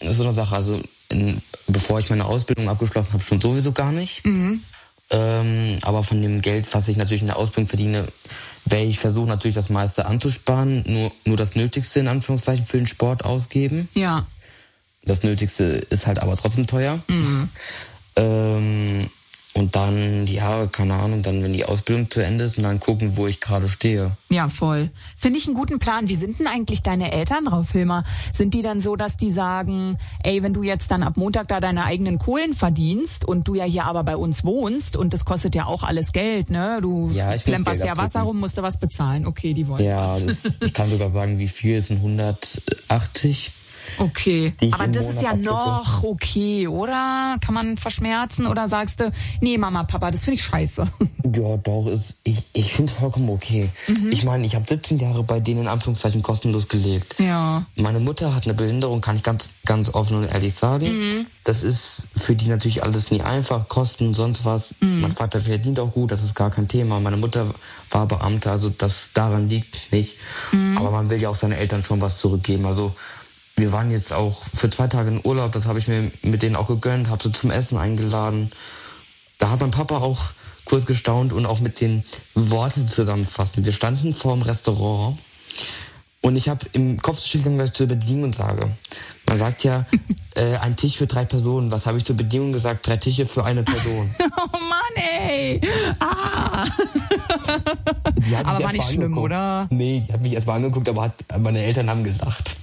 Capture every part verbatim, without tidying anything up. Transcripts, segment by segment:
so eine Sache. Also in, bevor ich meine Ausbildung abgeschlossen habe, schon sowieso gar nicht. Mhm. Ähm, aber von dem Geld, was ich natürlich in der Ausbildung verdiene, werde ich versuchen, natürlich das meiste anzusparen. Nur, nur das Nötigste in Anführungszeichen für den Sport ausgeben. Ja. Das Nötigste ist halt aber trotzdem teuer. Mhm. Ähm, und dann, ja, keine Ahnung, dann, wenn die Ausbildung zu Ende ist und dann gucken, wo ich gerade stehe. Ja, voll. Finde ich einen guten Plan. Wie sind denn eigentlich deine Eltern drauf, Hilmar? Sind die dann so, dass die sagen, ey, wenn du jetzt dann ab Montag da deine eigenen Kohlen verdienst und du ja hier aber bei uns wohnst und das kostet ja auch alles Geld, ne? Du ja, plemperst ja Wasser rum, musst du was bezahlen. Okay, die wollen ja, was. Das, ich kann sogar sagen, wie viel, es sind hundertachtzig. Okay, aber das ist ja noch okay, oder? Kann man verschmerzen oder sagst du, nee, Mama, Papa, das finde ich scheiße? Ja, doch, ist, ich, ich finde es vollkommen okay. Mhm. Ich meine, ich habe siebzehn Jahre bei denen in Anführungszeichen kostenlos gelebt. Ja. Meine Mutter hat eine Behinderung, kann ich ganz, ganz offen und ehrlich sagen. Mhm. Das ist für die natürlich alles nie einfach, Kosten, sonst was. Mhm. Mein Vater verdient auch gut, das ist gar kein Thema. Meine Mutter war Beamte, also das daran liegt nicht. Mhm. Aber man will ja auch seinen Eltern schon was zurückgeben, also wir waren jetzt auch für zwei Tage in Urlaub, das habe ich mir mit denen auch gegönnt, habe sie zum Essen eingeladen. Da hat mein Papa auch kurz gestaunt und auch mit den Worten zusammenfassen. Wir standen vor dem Restaurant und ich habe im Kopf zu schicken, was ich zur Bedienung sage. Man sagt ja, äh, ein Tisch für drei Personen. Was habe ich zur Bedienung gesagt? Drei Tische für eine Person. Oh Mann, ey! Ah! Aber war nicht schlimm, angeguckt. Oder? Nee, die hat mich erstmal angeguckt, aber hat, meine Eltern haben gelacht.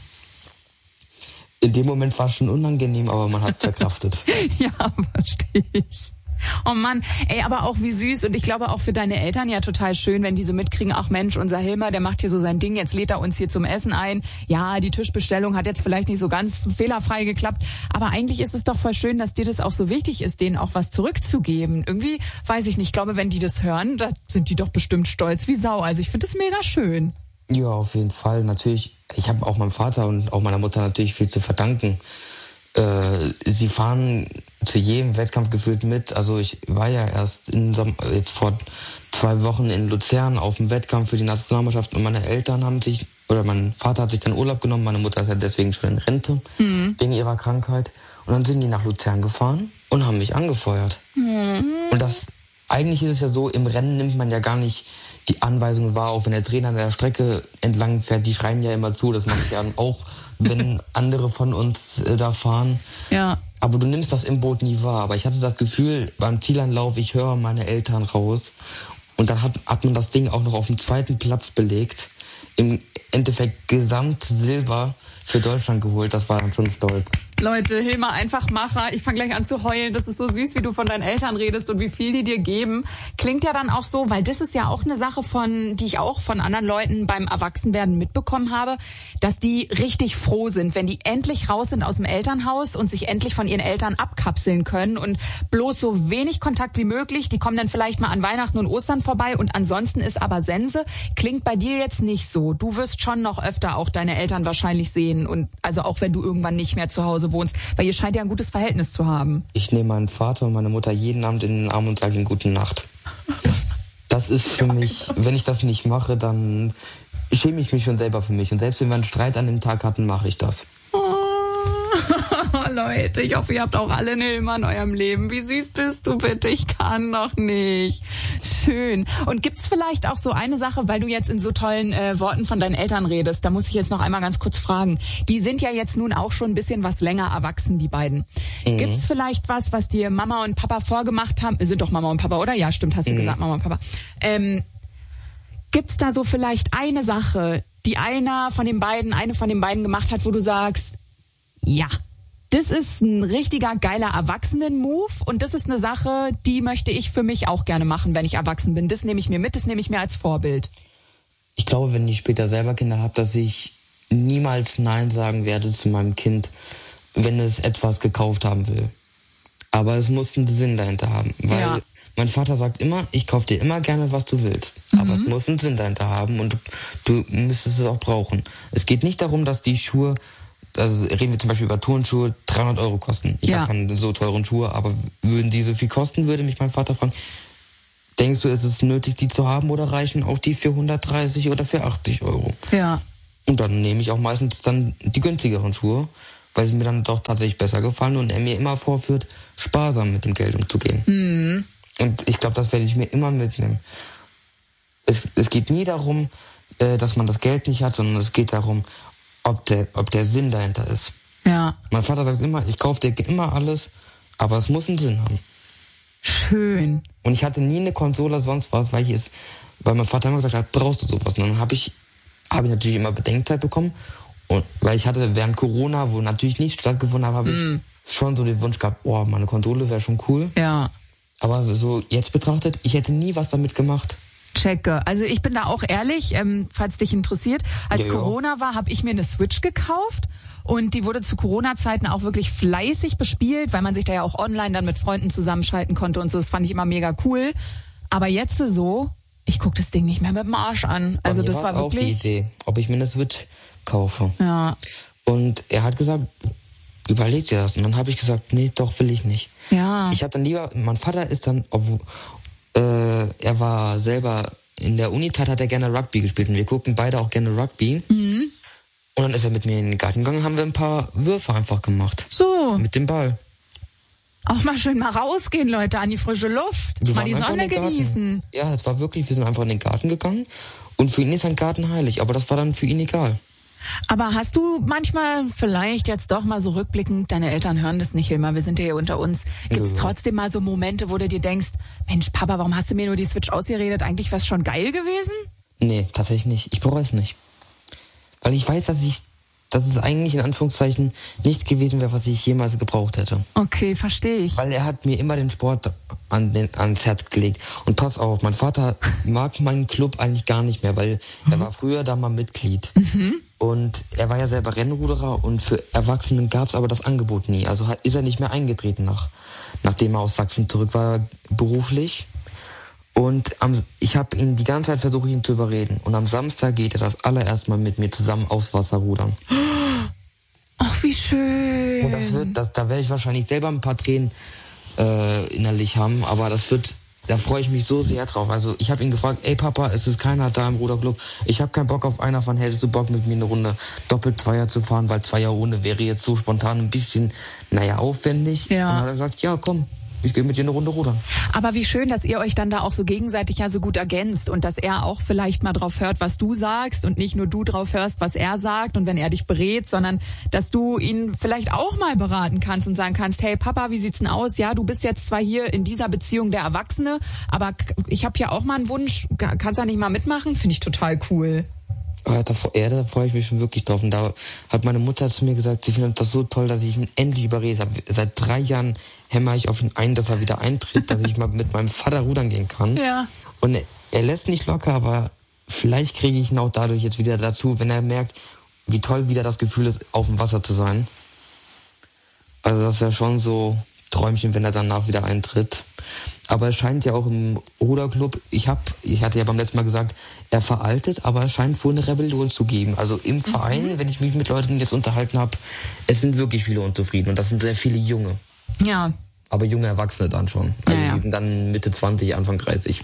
In dem Moment war es schon unangenehm, aber man hat es verkraftet. Ja, verstehe ich. Oh Mann, ey, aber auch wie süß und ich glaube auch für deine Eltern ja total schön, wenn die so mitkriegen, ach Mensch, unser Hilmar, der macht hier so sein Ding, jetzt lädt er uns hier zum Essen ein. Ja, die Tischbestellung hat jetzt vielleicht nicht so ganz fehlerfrei geklappt, aber eigentlich ist es doch voll schön, dass dir das auch so wichtig ist, denen auch was zurückzugeben. Irgendwie, weiß ich nicht, ich glaube, wenn die das hören, da sind die doch bestimmt stolz wie Sau. Also ich finde das mega schön. Ja, auf jeden Fall. Natürlich, ich habe auch meinem Vater und auch meiner Mutter natürlich viel zu verdanken. Äh, sie fahren zu jedem Wettkampf gefühlt mit. Also ich war ja erst in, jetzt vor zwei Wochen in Luzern auf dem Wettkampf für die Nationalmannschaft und meine Eltern haben sich, oder mein Vater hat sich dann Urlaub genommen, meine Mutter ist ja deswegen schon in Rente, mhm. wegen ihrer Krankheit. Und dann sind die nach Luzern gefahren und haben mich angefeuert. Mhm. Und das, eigentlich ist es ja so, im Rennen nimmt man ja gar nicht die Anweisungen wahr, auch wenn der Trainer an der Strecke entlang fährt, die schreien ja immer zu, das mache ich ja auch, wenn andere von uns äh, da fahren. Ja. Aber du nimmst das im Boot nie wahr. Aber ich hatte das Gefühl, beim Zielanlauf, ich höre meine Eltern raus. Und dann hat, hat man das Ding auch noch auf dem zweiten Platz belegt. Im Endeffekt Gesamtsilber für Deutschland geholt. Das war dann schon stolz. Leute, Hilmar, einfach Macher. Ich fange gleich an zu heulen. Das ist so süß, wie du von deinen Eltern redest und wie viel die dir geben. Klingt ja dann auch so, weil das ist ja auch eine Sache, von die ich auch von anderen Leuten beim Erwachsenwerden mitbekommen habe, dass die richtig froh sind, wenn die endlich raus sind aus dem Elternhaus und sich endlich von ihren Eltern abkapseln können und bloß so wenig Kontakt wie möglich. Die kommen dann vielleicht mal an Weihnachten und Ostern vorbei und ansonsten ist aber Sense. Klingt bei dir jetzt nicht so. Du wirst schon noch öfter auch deine Eltern wahrscheinlich sehen und also auch wenn du irgendwann nicht mehr zu Hause wohnst, weil ihr scheint ja ein gutes Verhältnis zu haben. Ich nehme meinen Vater und meine Mutter jeden Abend in den Arm und sage ihnen gute Nacht. Das ist für mich, wenn ich das nicht mache, dann schäme ich mich schon selber für mich. Und selbst wenn wir einen Streit an dem Tag hatten, mache ich das. Oh, Leute, ich hoffe, ihr habt auch alle einen Hilmar in eurem Leben. Wie süß bist du bitte? Ich kann doch nicht. Schön. Und gibt's vielleicht auch so eine Sache, weil du jetzt in so tollen äh, Worten von deinen Eltern redest, da muss ich jetzt noch einmal ganz kurz fragen. Die sind ja jetzt nun auch schon ein bisschen was länger erwachsen, die beiden. Mhm. Gibt's vielleicht was, was dir Mama und Papa vorgemacht haben? Sind doch Mama und Papa, oder? Ja, stimmt, hast du mhm. gesagt, Mama und Papa. Ähm, gibt's da so vielleicht eine Sache, die einer von den beiden, eine von den beiden gemacht hat, wo du sagst, ja, das ist ein richtiger geiler Erwachsenen-Move und das ist eine Sache, die möchte ich für mich auch gerne machen, wenn ich erwachsen bin. Das nehme ich mir mit, das nehme ich mir als Vorbild. Ich glaube, wenn ich später selber Kinder habe, dass ich niemals Nein sagen werde zu meinem Kind, wenn es etwas gekauft haben will. Aber es muss einen Sinn dahinter haben, weil ja. mein Vater sagt immer, ich kaufe dir immer gerne, was du willst. Mhm. Aber es muss einen Sinn dahinter haben und du, du müsstest es auch brauchen. Es geht nicht darum, dass die Schuhe, also reden wir zum Beispiel über Turnschuhe, dreihundert Euro kosten. Ich ja. habe keine so teuren Schuhe, aber würden die so viel kosten, würde mich mein Vater fragen, denkst du, ist es nötig, die zu haben oder reichen auch die für hundertdreißig oder für achtzig Euro? Ja. Und dann nehme ich auch meistens dann die günstigeren Schuhe, weil sie mir dann doch tatsächlich besser gefallen und er mir immer vorführt, sparsam mit dem Geld umzugehen. Mhm. Und ich glaube, das werde ich mir immer mitnehmen. Es, es geht nie darum, äh, dass man das Geld nicht hat, sondern es geht darum, ob der, ob der Sinn dahinter ist. Ja. Mein Vater sagt immer, ich kaufe dir immer alles, aber es muss einen Sinn haben. Schön. Und ich hatte nie eine Konsole oder sonst was, weil ich es, weil mein Vater immer gesagt hat, brauchst du sowas? Und dann habe ich, habe ich natürlich immer Bedenkzeit bekommen. Und weil ich hatte während Corona, wo natürlich nicht stattgefunden hat, habe mm. ich schon so den Wunsch gehabt, boah, meine Konsole wäre schon cool. Ja. Aber so jetzt betrachtet, ich hätte nie was damit gemacht. Checke. Also ich bin da auch ehrlich, ähm, falls dich interessiert, als ja, Corona war, habe ich mir eine Switch gekauft und die wurde zu Corona-Zeiten auch wirklich fleißig bespielt, weil man sich da ja auch online dann mit Freunden zusammenschalten konnte und so. Das fand ich immer mega cool. Aber jetzt so, ich gucke das Ding nicht mehr mit dem Arsch an. Also das war wirklich... auch die Idee, ob ich mir eine Switch kaufe. Ja. Und er hat gesagt, überleg dir das. Und dann habe ich gesagt, nee, doch will ich nicht. Ja. Ich habe dann lieber, mein Vater ist dann, obwohl, äh, er war selber, in der Unizeit hat er gerne Rugby gespielt und wir gucken beide auch gerne Rugby. Mhm. Und dann ist er mit mir in den Garten gegangen, haben wir ein paar Würfe einfach gemacht. So. Mit dem Ball. Auch mal schön mal rausgehen, Leute, an die frische Luft. Wir mal die Sonne genießen. Ja, es war wirklich, wir sind einfach in den Garten gegangen und für ihn ist ein Garten heilig, aber das war dann für ihn egal. Aber hast du manchmal vielleicht jetzt doch mal so rückblickend, deine Eltern hören das nicht, Hilmar, wir sind ja hier unter uns, gibt es ja. trotzdem mal so Momente, wo du dir denkst, Mensch, Papa, warum hast du mir nur die Switch ausgeredet? Eigentlich wär's schon geil gewesen? Nee, tatsächlich nicht. Ich bereue es nicht. Weil ich weiß, dass ich, dass es eigentlich in Anführungszeichen nicht gewesen wäre, was ich jemals gebraucht hätte. Okay, verstehe ich. Weil er hat mir immer den Sport an den, ans Herz gelegt. Und pass auf, mein Vater mag meinen Club eigentlich gar nicht mehr, weil mhm. er war früher da mal Mitglied. Mhm. Und er war ja selber Rennruderer und für Erwachsenen gab es aber das Angebot nie. Also ist er nicht mehr eingetreten, nach, nachdem er aus Sachsen zurück war, beruflich. Und am, ich habe ihn die ganze Zeit versucht, ihn zu überreden. Und am Samstag geht er das allererste Mal mit mir zusammen aufs Wasser rudern. Ach, wie schön. Und das wird, das, da werde ich wahrscheinlich selber ein paar Tränen äh, innerlich haben, aber das wird... Da freue ich mich so sehr drauf. Also ich habe ihn gefragt, ey Papa, es ist keiner da im Ruderclub. Ich habe keinen Bock auf einer von, hättest du Bock mit mir eine Runde Doppel-Zweier zu fahren, weil Zweier-Runde wäre jetzt so spontan ein bisschen, naja, aufwendig. Ja. Und dann hat er gesagt, ja komm, ich gehe mit dir eine Runde rudern. Aber wie schön, dass ihr euch dann da auch so gegenseitig ja so gut ergänzt und dass er auch vielleicht mal drauf hört, was du sagst und nicht nur du drauf hörst, was er sagt und wenn er dich berät, sondern dass du ihn vielleicht auch mal beraten kannst und sagen kannst, hey Papa, wie sieht's denn aus? Ja, du bist jetzt zwar hier in dieser Beziehung der Erwachsene, aber ich habe ja auch mal einen Wunsch, kannst du da nicht mal mitmachen? Finde ich total cool. Ja, da, ja, da freue ich mich schon wirklich drauf. Und da hat meine Mutter zu mir gesagt, sie findet das so toll, dass ich ihn endlich überredet habe. Seit drei Jahren hämmer ich auf ihn ein, dass er wieder eintritt, dass ich mal mit meinem Vater rudern gehen kann. Ja. Und er, er lässt nicht locker, aber vielleicht kriege ich ihn auch dadurch jetzt wieder dazu, wenn er merkt, wie toll wieder das Gefühl ist, auf dem Wasser zu sein. Also das wäre schon so Träumchen, wenn er danach wieder eintritt. Aber es scheint ja auch im Ruderclub, ich hab, ich hatte ja beim letzten Mal gesagt, er veraltet, aber es scheint wohl eine Rebellion zu geben. Also im Verein, mhm. wenn ich mich mit Leuten jetzt unterhalten habe, es sind wirklich viele unzufrieden und das sind sehr viele Junge. Ja. Aber junge Erwachsene dann schon. Also ja, ja. die sind dann Mitte zwanzig, Anfang dreißig.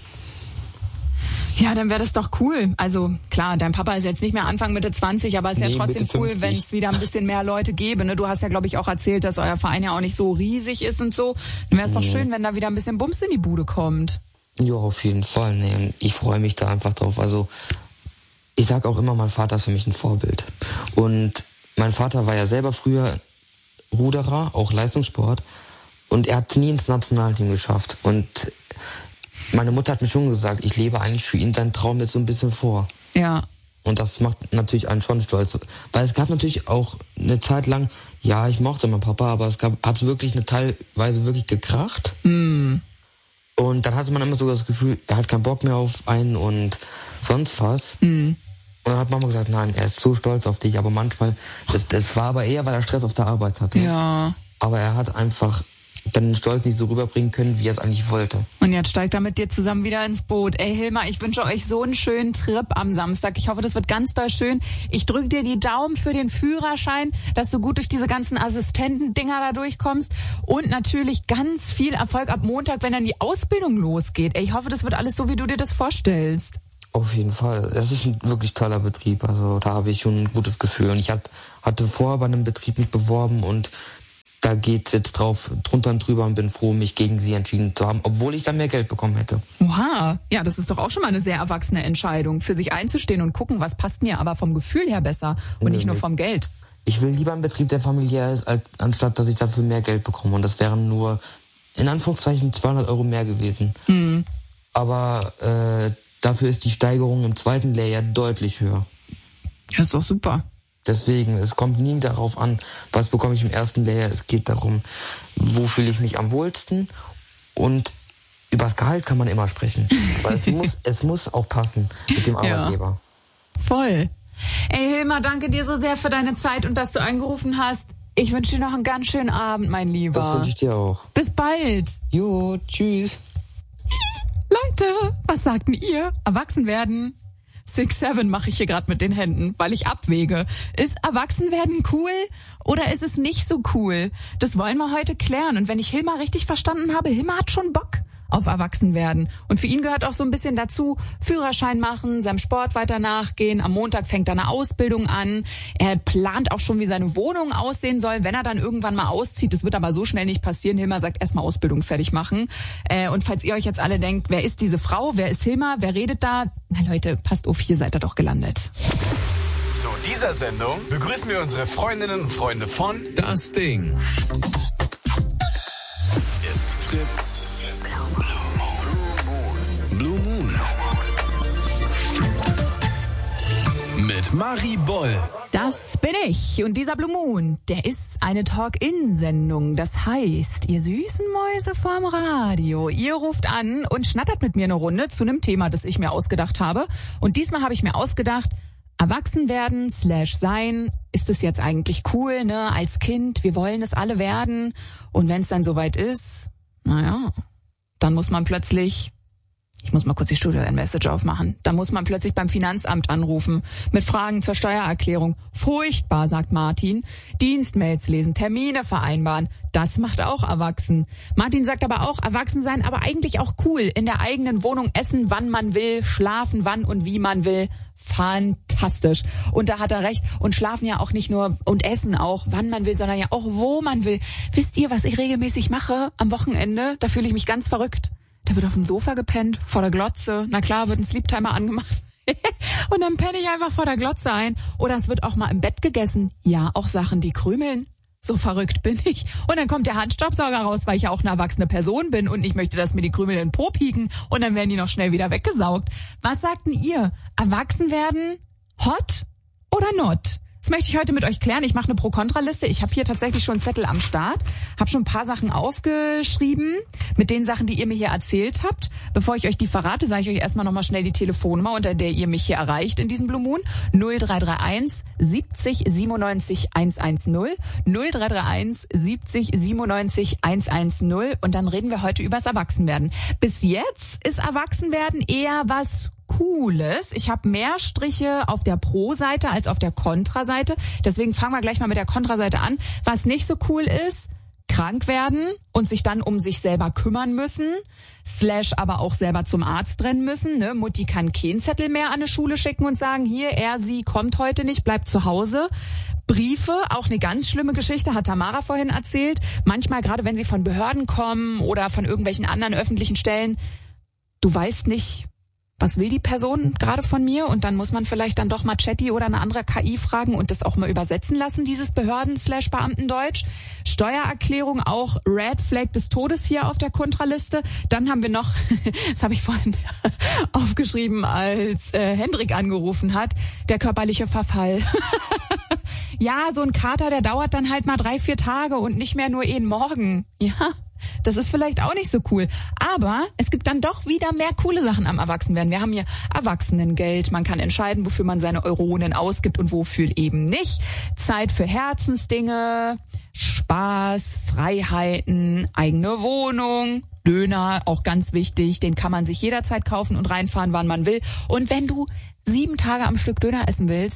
Ja, dann wäre das doch cool. Also klar, dein Papa ist jetzt nicht mehr Anfang Mitte zwanzig, aber es ist nee, ja trotzdem cool, wenn es wieder ein bisschen mehr Leute gäbe. Ne? Du hast ja, glaube ich, auch erzählt, dass euer Verein ja auch nicht so riesig ist und so. Dann wäre es doch ja. schön, wenn da wieder ein bisschen Bums in die Bude kommt. Ja, auf jeden Fall. Nee. Ich freue mich da einfach drauf. Also ich sage auch immer, mein Vater ist für mich ein Vorbild. Und mein Vater war ja selber früher Ruderer, auch Leistungssport. Und er hat es nie ins Nationalteam geschafft. Und meine Mutter hat mir schon gesagt, ich lebe eigentlich für ihn seinen Traum jetzt so ein bisschen vor. Ja. Und das macht natürlich einen schon stolz. Weil es gab natürlich auch eine Zeit lang, ja, ich mochte meinen Papa, aber es gab, hat wirklich eine teilweise wirklich gekracht. Mm. Und dann hatte man immer so das Gefühl, er hat keinen Bock mehr auf einen und sonst was. Mm. Und dann hat Mama gesagt, nein, er ist so stolz auf dich. Aber manchmal, das, das war aber eher, weil er Stress auf der Arbeit hatte. Ja. Aber er hat einfach dann den Stolz nicht so rüberbringen können, wie er es eigentlich wollte. Und jetzt steigt er mit dir zusammen wieder ins Boot. Ey Hilmar, ich wünsche euch so einen schönen Trip am Samstag. Ich hoffe, das wird ganz doll schön. Ich drücke dir die Daumen für den Führerschein, dass du gut durch diese ganzen Assistentendinger da durchkommst. Und natürlich ganz viel Erfolg ab Montag, wenn dann die Ausbildung losgeht. Ey, ich hoffe, das wird alles so, wie du dir das vorstellst. Auf jeden Fall. Es ist ein wirklich toller Betrieb. Also da habe ich schon ein gutes Gefühl. Und ich hat, hatte vorher bei einem Betrieb mich beworben und da geht's jetzt drauf drunter und drüber und bin froh, mich gegen sie entschieden zu haben, obwohl ich dann mehr Geld bekommen hätte. Oha, ja, das ist doch auch schon mal eine sehr erwachsene Entscheidung, für sich einzustehen und gucken, was passt mir aber vom Gefühl her besser und nicht nur vom Geld. Ich will lieber einen Betrieb, der familiär ist, als, anstatt dass ich dafür mehr Geld bekomme. Und das wären nur, in Anführungszeichen, zweihundert Euro mehr gewesen. Mhm. Aber äh, dafür ist die Steigerung im zweiten Lehrjahr deutlich höher. Ja, ist doch super. Deswegen, es kommt nie darauf an, was bekomme ich im ersten Lehrjahr. Es geht darum, wo fühle ich mich am wohlsten. Und über das Gehalt kann man immer sprechen. Aber es muss, es muss auch passen mit dem Arbeitgeber. Ja, voll. Ey Hilmar, danke dir so sehr für deine Zeit und dass du angerufen hast. Ich wünsche dir noch einen ganz schönen Abend, mein Lieber. Das wünsche ich dir auch. Bis bald. Jo, tschüss. Leute, was sagten ihr? Erwachsen werden? six seven mache ich hier gerade mit den Händen, weil ich abwäge. Ist Erwachsenwerden cool oder ist es nicht so cool? Das wollen wir heute klären. Und wenn ich Hilmar richtig verstanden habe, Hilmar hat schon Bock auf Erwachsenwerden. Und für ihn gehört auch so ein bisschen dazu, Führerschein machen, seinem Sport weiter nachgehen. Am Montag fängt er eine Ausbildung an. Er plant auch schon, wie seine Wohnung aussehen soll, wenn er dann irgendwann mal auszieht. Das wird aber so schnell nicht passieren. Hilmar sagt, erstmal Ausbildung fertig machen. Äh, und falls ihr euch jetzt alle denkt, wer ist diese Frau, wer ist Hilmar, wer redet da? Na Leute, passt auf, hier seid ihr doch gelandet. Zu dieser Sendung begrüßen wir unsere Freundinnen und Freunde von Das Ding. Jetzt Fritz. Blue Moon. Mit Marie Boll. Das bin ich. Und dieser Blue Moon, der ist eine Talk-In-Sendung. Das heißt, ihr süßen Mäuse vorm Radio, ihr ruft an und schnattert mit mir eine Runde zu einem Thema, das ich mir ausgedacht habe. Und diesmal habe ich mir ausgedacht, Erwachsen werden slash sein, ist es jetzt eigentlich cool, ne? Als Kind, wir wollen es alle werden. Und wenn es dann soweit ist, naja, dann muss man plötzlich... Ich muss mal kurz die Studio-Message aufmachen. Da muss man plötzlich beim Finanzamt anrufen mit Fragen zur Steuererklärung. Furchtbar, sagt Martin. Dienstmails lesen, Termine vereinbaren. Das macht auch erwachsen. Martin sagt aber auch, erwachsen sein, aber eigentlich auch cool. In der eigenen Wohnung essen, wann man will, schlafen, wann und wie man will. Fantastisch. Und da hat er recht. Und schlafen ja auch nicht nur und essen auch, wann man will, sondern ja auch, wo man will. Wisst ihr, was ich regelmäßig mache am Wochenende? Da fühle ich mich ganz verrückt. Da wird auf dem Sofa gepennt, vor der Glotze. Na klar, wird ein Sleep-Timer angemacht. Und dann penne ich einfach vor der Glotze ein. Oder es wird auch mal im Bett gegessen. Ja, auch Sachen, die krümeln. So verrückt bin ich. Und dann kommt der Handstaubsauger raus, weil ich ja auch eine erwachsene Person bin und ich möchte, dass mir die Krümel in den Po pieken. Und dann werden die noch schnell wieder weggesaugt. Was sagten ihr? Erwachsen werden? Hot oder not? Das möchte ich heute mit euch klären. Ich mache eine Pro-Kontra-Liste. Ich habe hier tatsächlich schon einen Zettel am Start. Habe schon ein paar Sachen aufgeschrieben mit den Sachen, die ihr mir hier erzählt habt. Bevor ich euch die verrate, sage ich euch erstmal nochmal schnell die Telefonnummer, unter der ihr mich hier erreicht in diesem Blue Moon. null drei drei eins siebzig siebenundneunzig hundertzehn. null drei drei eins siebzig siebenundneunzig hundertzehn. Und dann reden wir heute übers Erwachsenwerden. Bis jetzt ist Erwachsenwerden eher was Cooles. Ich habe mehr Striche auf der Pro-Seite als auf der Kontra-Seite. Deswegen fangen wir gleich mal mit der Kontra-Seite an. Was nicht so cool ist, krank werden und sich dann um sich selber kümmern müssen, slash aber auch selber zum Arzt rennen müssen. Ne? Mutti kann keinen Zettel mehr an eine Schule schicken und sagen, hier, er, sie kommt heute nicht, bleibt zu Hause. Briefe, auch eine ganz schlimme Geschichte, hat Tamara vorhin erzählt. Manchmal, gerade wenn sie von Behörden kommen oder von irgendwelchen anderen öffentlichen Stellen, du weißt nicht, was will die Person gerade von mir? Und dann muss man vielleicht dann doch mal Chatty oder eine andere K I fragen und das auch mal übersetzen lassen, dieses Behörden-slash-Beamtendeutsch. Steuererklärung, auch Red Flag des Todes hier auf der Kontraliste. Dann haben wir noch, das habe ich vorhin aufgeschrieben, als äh, Hendrik angerufen hat, der körperliche Verfall. Ja, so ein Kater, der dauert dann halt mal drei, vier Tage und nicht mehr nur jeden Morgen. Ja. Das ist vielleicht auch nicht so cool. Aber es gibt dann doch wieder mehr coole Sachen am Erwachsenwerden. Wir haben hier Erwachsenengeld. Man kann entscheiden, wofür man seine Euronen ausgibt und wofür eben nicht. Zeit für Herzensdinge, Spaß, Freiheiten, eigene Wohnung, Döner, auch ganz wichtig. Den kann man sich jederzeit kaufen und reinfahren, wann man will. Und wenn du sieben Tage am Stück Döner essen willst,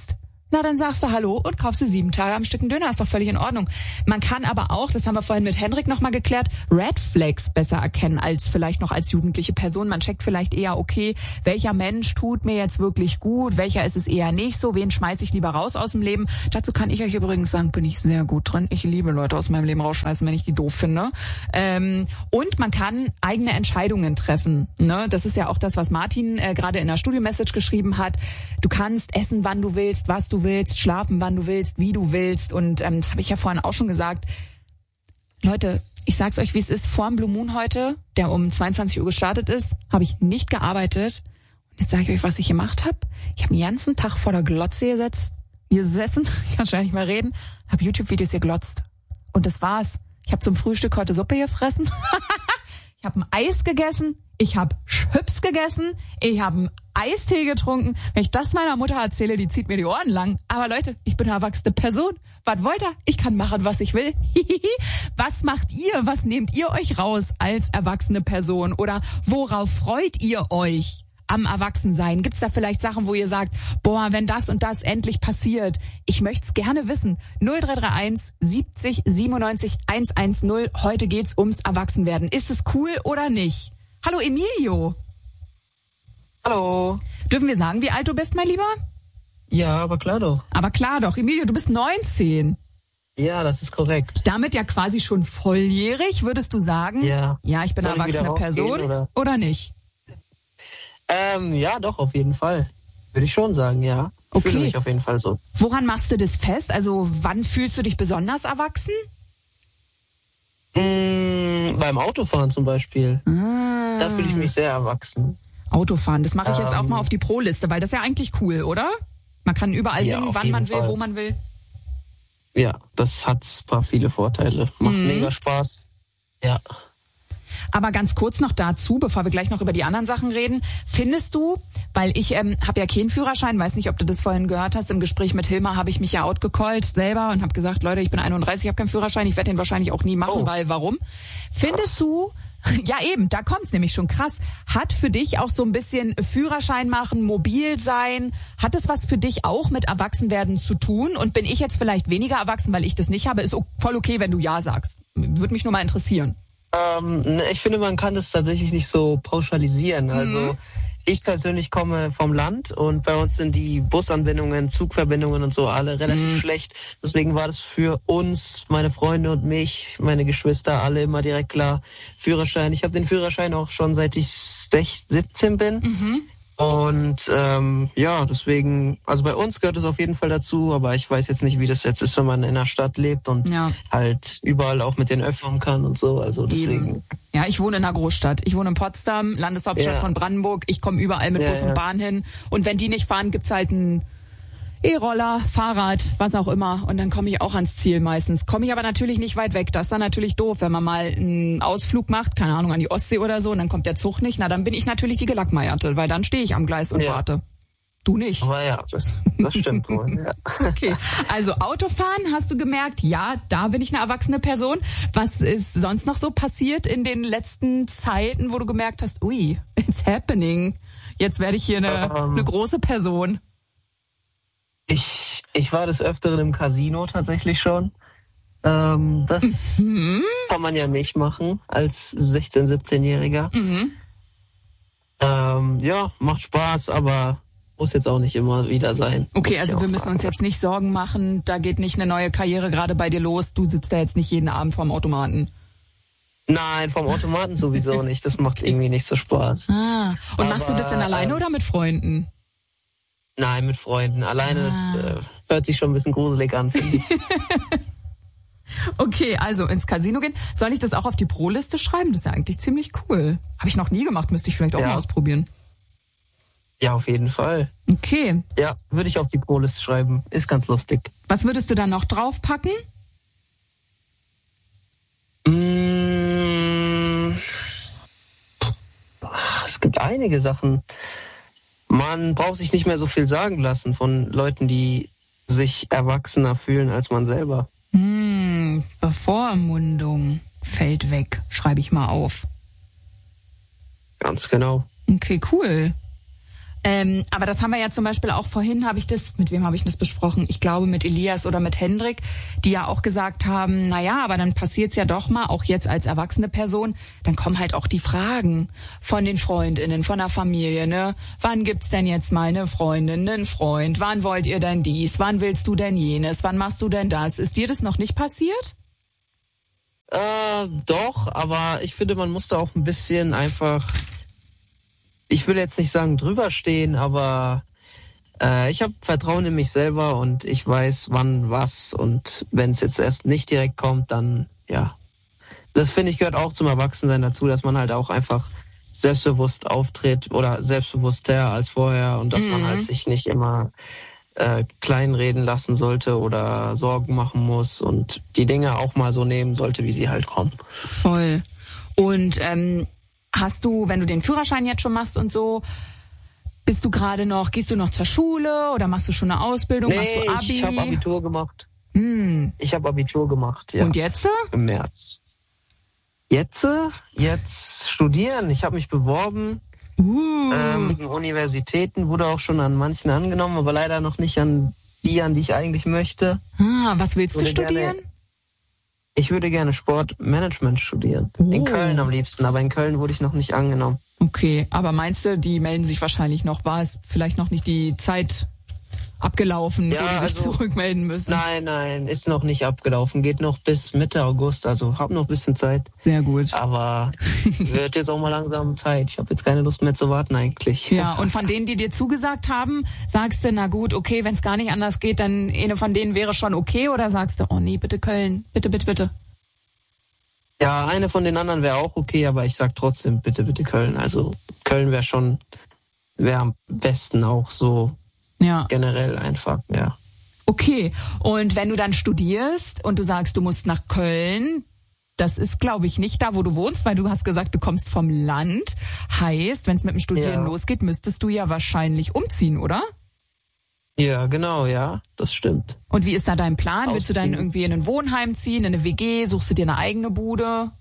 Na, dann sagst du Hallo und kaufst du sieben Tage am Stück einen Döner. Ist doch völlig in Ordnung. Man kann aber auch, das haben wir vorhin mit Hendrik nochmal geklärt, Red Flags besser erkennen als vielleicht noch als jugendliche Person. Man checkt vielleicht eher, okay, welcher Mensch tut mir jetzt wirklich gut, welcher ist es eher nicht so, wen schmeiße ich lieber raus aus dem Leben. Dazu kann ich euch übrigens sagen, bin ich sehr gut drin. Ich liebe Leute aus meinem Leben rausschmeißen, wenn ich die doof finde. Ähm, und man kann eigene Entscheidungen treffen. Ne? Das ist ja auch das, was Martin äh, gerade in der Studio-Message geschrieben hat. Du kannst essen, wann du willst, was du willst, schlafen, wann du willst, wie du willst. Und ähm, das habe ich ja vorhin auch schon gesagt. Leute, ich sag's euch, wie es ist. Vor dem Blue Moon heute, der um zweiundzwanzig Uhr gestartet ist, habe ich nicht gearbeitet. Und jetzt sage ich euch, was ich gemacht habe. Ich habe den ganzen Tag vor der Glotze gesetzt, gesessen, ich kann schon nicht mehr reden, habe YouTube-Videos geglotzt. Und das war's. Ich habe zum Frühstück heute Suppe gefressen. Ich habe ein Eis gegessen. Ich habe Chips gegessen. Ich habe einen Eistee getrunken. Wenn ich das meiner Mutter erzähle, die zieht mir die Ohren lang. Aber Leute, ich bin eine erwachsene Person. Was wollt ihr? Ich kann machen, was ich will. Was macht ihr? Was nehmt ihr euch raus als erwachsene Person? Oder worauf freut ihr euch am Erwachsensein? Gibt's da vielleicht Sachen, wo ihr sagt, boah, wenn das und das endlich passiert? Ich möchte es gerne wissen. null drei drei eins siebzig siebenundneunzig hundertzehn. Heute geht's ums Erwachsenwerden. Ist es cool oder nicht? Hallo Emilio. Hallo. Dürfen wir sagen, wie alt du bist, mein Lieber? Ja, aber klar doch. Aber klar doch. Emilio, du bist neunzehn. Ja, das ist korrekt. Damit ja quasi schon volljährig, würdest du sagen? Ja. Ja, ich bin eine erwachsene Person oder? oder nicht? Ähm, ja, doch, auf jeden Fall. Würde ich schon sagen, ja. Ich okay. fühle mich auf jeden Fall so. Woran machst du das fest? Also wann fühlst du dich besonders erwachsen? Mmh, beim Autofahren zum Beispiel. Ah. Da fühle ich mich sehr erwachsen. Autofahren, das mache ich jetzt ähm, auch mal auf die Pro-Liste, weil das ist ja eigentlich cool, oder? Man kann überall ja, hin, wann man will, Fall. wo man will. Ja, das hat zwar viele Vorteile. Macht mhm. mega Spaß. Ja. Aber ganz kurz noch dazu, bevor wir gleich noch über die anderen Sachen reden. Findest du, weil ich ähm, habe ja keinen Führerschein, weiß nicht, ob du das vorhin gehört hast, im Gespräch mit Hilmar habe ich mich ja outgecallt selber und habe gesagt, Leute, ich bin einunddreißig, ich habe keinen Führerschein, ich werde den wahrscheinlich auch nie machen, oh. weil warum? Findest krass. du, ja eben, da kommt's nämlich schon krass, hat für dich auch so ein bisschen Führerschein machen, mobil sein, hat es was für dich auch mit Erwachsenwerden zu tun? Und bin ich jetzt vielleicht weniger erwachsen, weil ich das nicht habe? Ist voll okay, wenn du ja sagst. Würde mich nur mal interessieren. Ähm, ich finde, man kann das tatsächlich nicht so pauschalisieren. Also mhm. ich persönlich komme vom Land und bei uns sind die Busanbindungen, Zugverbindungen und so alle relativ mhm. schlecht. Deswegen war das für uns, meine Freunde und mich, meine Geschwister, alle immer direkt klar, Führerschein. Ich habe den Führerschein auch schon seit ich siebzehn bin. Mhm. Und ähm, ja, deswegen, also bei uns gehört es auf jeden Fall dazu, aber ich weiß jetzt nicht, wie das jetzt ist, wenn man in einer Stadt lebt und ja. halt überall auch mit den Öffnen kann und so, also deswegen. Eben. Ja, ich wohne in einer Großstadt. Ich wohne in Potsdam, Landeshauptstadt ja. von Brandenburg. Ich komme überall mit ja, Bus und Bahn hin und wenn die nicht fahren, gibt's halt ein E-Roller, Fahrrad, was auch immer. Und dann komme ich auch ans Ziel meistens. Komme ich aber natürlich nicht weit weg. Das ist dann natürlich doof, wenn man mal einen Ausflug macht, keine Ahnung, an die Ostsee oder so, und dann kommt der Zug nicht. Na, dann bin ich natürlich die Gelackmeierte, weil dann stehe ich am Gleis und ja. warte. Du nicht. Aber ja, das, das stimmt wohl. Ja. Okay, also Autofahren, hast du gemerkt, ja, da bin ich eine erwachsene Person. Was ist sonst noch so passiert in den letzten Zeiten, wo du gemerkt hast, ui, it's happening. Jetzt werde ich hier eine, um. eine große Person. Ich, ich war des Öfteren im Casino tatsächlich schon. Ähm, das mhm. kann man ja nicht machen als sechzehn-, siebzehnjähriger. Mhm. Ähm, ja, macht Spaß, aber muss jetzt auch nicht immer wieder sein. Okay, also wir müssen uns jetzt nicht Sorgen machen, da geht nicht eine neue Karriere gerade bei dir los. Du sitzt da jetzt nicht jeden Abend vorm Automaten. Nein, vom Automaten sowieso nicht. Das macht irgendwie nicht so Spaß. Ah. Und aber, machst du das denn alleine ähm, oder mit Freunden? Nein, mit Freunden. Alleine, ah. das äh, hört sich schon ein bisschen gruselig an, finde ich. Okay, also ins Casino gehen. Soll ich das auch auf die Pro-Liste schreiben? Das ist ja eigentlich ziemlich cool. Habe ich noch nie gemacht, müsste ich vielleicht auch ja. mal ausprobieren. Ja, auf jeden Fall. Okay. Ja, würde ich auf die Pro-Liste schreiben. Ist ganz lustig. Was würdest du da noch draufpacken? Mmh, es gibt einige Sachen. Man braucht sich nicht mehr so viel sagen lassen von Leuten, die sich erwachsener fühlen als man selber. Hm, Bevormundung fällt weg, schreibe ich mal auf. Ganz genau. Okay, cool. Ähm, aber das haben wir ja zum Beispiel auch vorhin, habe ich das, mit wem habe ich das besprochen? Ich glaube mit Elias oder mit Hendrik, die ja auch gesagt haben, na ja, aber dann passiert's ja doch mal, auch jetzt als erwachsene Person, dann kommen halt auch die Fragen von den FreundInnen, von der Familie, ne? Wann gibt's denn jetzt mal eine Freundin, einen Freund? Wann wollt ihr denn dies? Wann willst du denn jenes? Wann machst du denn das? Ist dir das noch nicht passiert? Äh, doch, aber ich finde, man muss da auch ein bisschen einfach, ich will jetzt nicht sagen drüber stehen, aber äh, ich habe Vertrauen in mich selber und ich weiß, wann was, und wenn es jetzt erst nicht direkt kommt, dann ja. Das finde ich gehört auch zum Erwachsensein dazu, dass man halt auch einfach selbstbewusst auftritt oder selbstbewusster als vorher und dass mhm. man halt sich nicht immer äh, kleinreden lassen sollte oder Sorgen machen muss und die Dinge auch mal so nehmen sollte, wie sie halt kommen. Voll. Und ähm, hast du, wenn du den Führerschein jetzt schon machst und so, bist du gerade noch, gehst du noch zur Schule oder machst du schon eine Ausbildung? Nee, machst du Abi? ich habe Abitur gemacht. Hm. Ich habe Abitur gemacht, ja. Und jetzt? Im März. Jetzt? Jetzt studieren. Ich habe mich beworben. Uh. Ähm, Universitäten, wurde auch schon an manchen angenommen, aber leider noch nicht an die, an die ich eigentlich möchte. Ah, was willst du studieren? Gerne, ich würde gerne Sportmanagement studieren. Oh. In Köln am liebsten, aber in Köln wurde ich noch nicht angenommen. Okay, aber meinst du, die melden sich wahrscheinlich noch? War es vielleicht noch nicht die Zeit abgelaufen, ja, wo die sich also, zurückmelden müssen? Nein, nein, ist noch nicht abgelaufen. Geht noch bis Mitte August, also hab noch ein bisschen Zeit. Sehr gut. Aber wird jetzt auch mal langsam Zeit. Ich habe jetzt keine Lust mehr zu warten eigentlich. Ja, und von denen, die dir zugesagt haben, sagst du, na gut, okay, wenn es gar nicht anders geht, dann eine von denen wäre schon okay, oder sagst du, oh nee, bitte Köln, bitte, bitte, bitte? Ja, eine von den anderen wäre auch okay, aber ich sag trotzdem, bitte, bitte Köln. Also Köln wäre schon, wäre am besten auch so. Ja. Generell einfach, ja. Okay, und wenn du dann studierst und du sagst, du musst nach Köln, das ist, glaube ich, nicht da, wo du wohnst, weil du hast gesagt, du kommst vom Land. Heißt, wenn es mit dem Studieren ja. losgeht, müsstest du ja wahrscheinlich umziehen, oder? Ja, genau, ja, das stimmt. Und wie ist da dein Plan? Ausziehen. Willst du dann irgendwie in ein Wohnheim ziehen, in eine W G? Suchst du dir eine eigene Bude?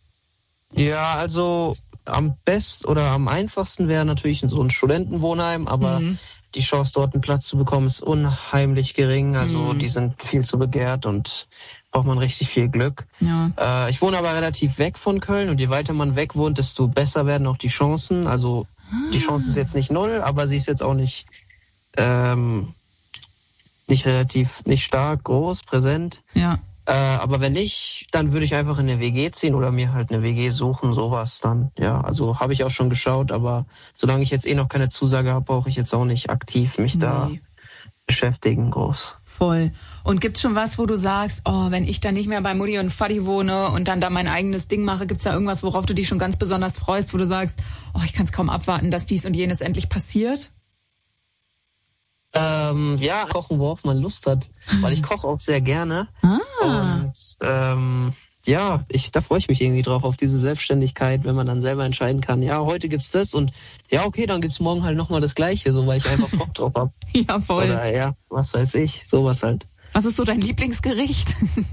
Ja, also am besten oder am einfachsten wäre natürlich so ein Studentenwohnheim, aber mhm. die Chance, dort einen Platz zu bekommen, ist unheimlich gering. Also mhm. die sind viel zu begehrt und braucht man richtig viel Glück. Ja. Äh, ich wohne aber relativ weg von Köln und je weiter man weg wohnt, desto besser werden auch die Chancen. Also ah. die Chance ist jetzt nicht null, aber sie ist jetzt auch nicht ähm, nicht relativ, nicht stark, groß, präsent. Ja. Äh, aber wenn nicht, dann würde ich einfach in eine W G ziehen oder mir halt eine W G suchen, sowas dann. Ja, also habe ich auch schon geschaut, aber solange ich jetzt eh noch keine Zusage habe, brauche ich jetzt auch nicht aktiv mich nee. da beschäftigen groß. Voll. Und gibt's schon was, wo du sagst, oh, wenn ich dann nicht mehr bei Mutti und Vati wohne und dann da mein eigenes Ding mache, gibt's da irgendwas, worauf du dich schon ganz besonders freust, wo du sagst, oh, ich kann es kaum abwarten, dass dies und jenes endlich passiert? Ähm, ja, kochen, worauf man Lust hat, weil ich koche auch sehr gerne. Ah. Und ähm, ja, ich, da freue ich mich irgendwie drauf, auf diese Selbstständigkeit, wenn man dann selber entscheiden kann, ja, heute gibt's das und ja, okay, dann gibt's morgen halt nochmal das Gleiche, so weil ich einfach Bock drauf habe. Ja, voll. Oder ja, was weiß ich, sowas halt. Was ist so dein Lieblingsgericht?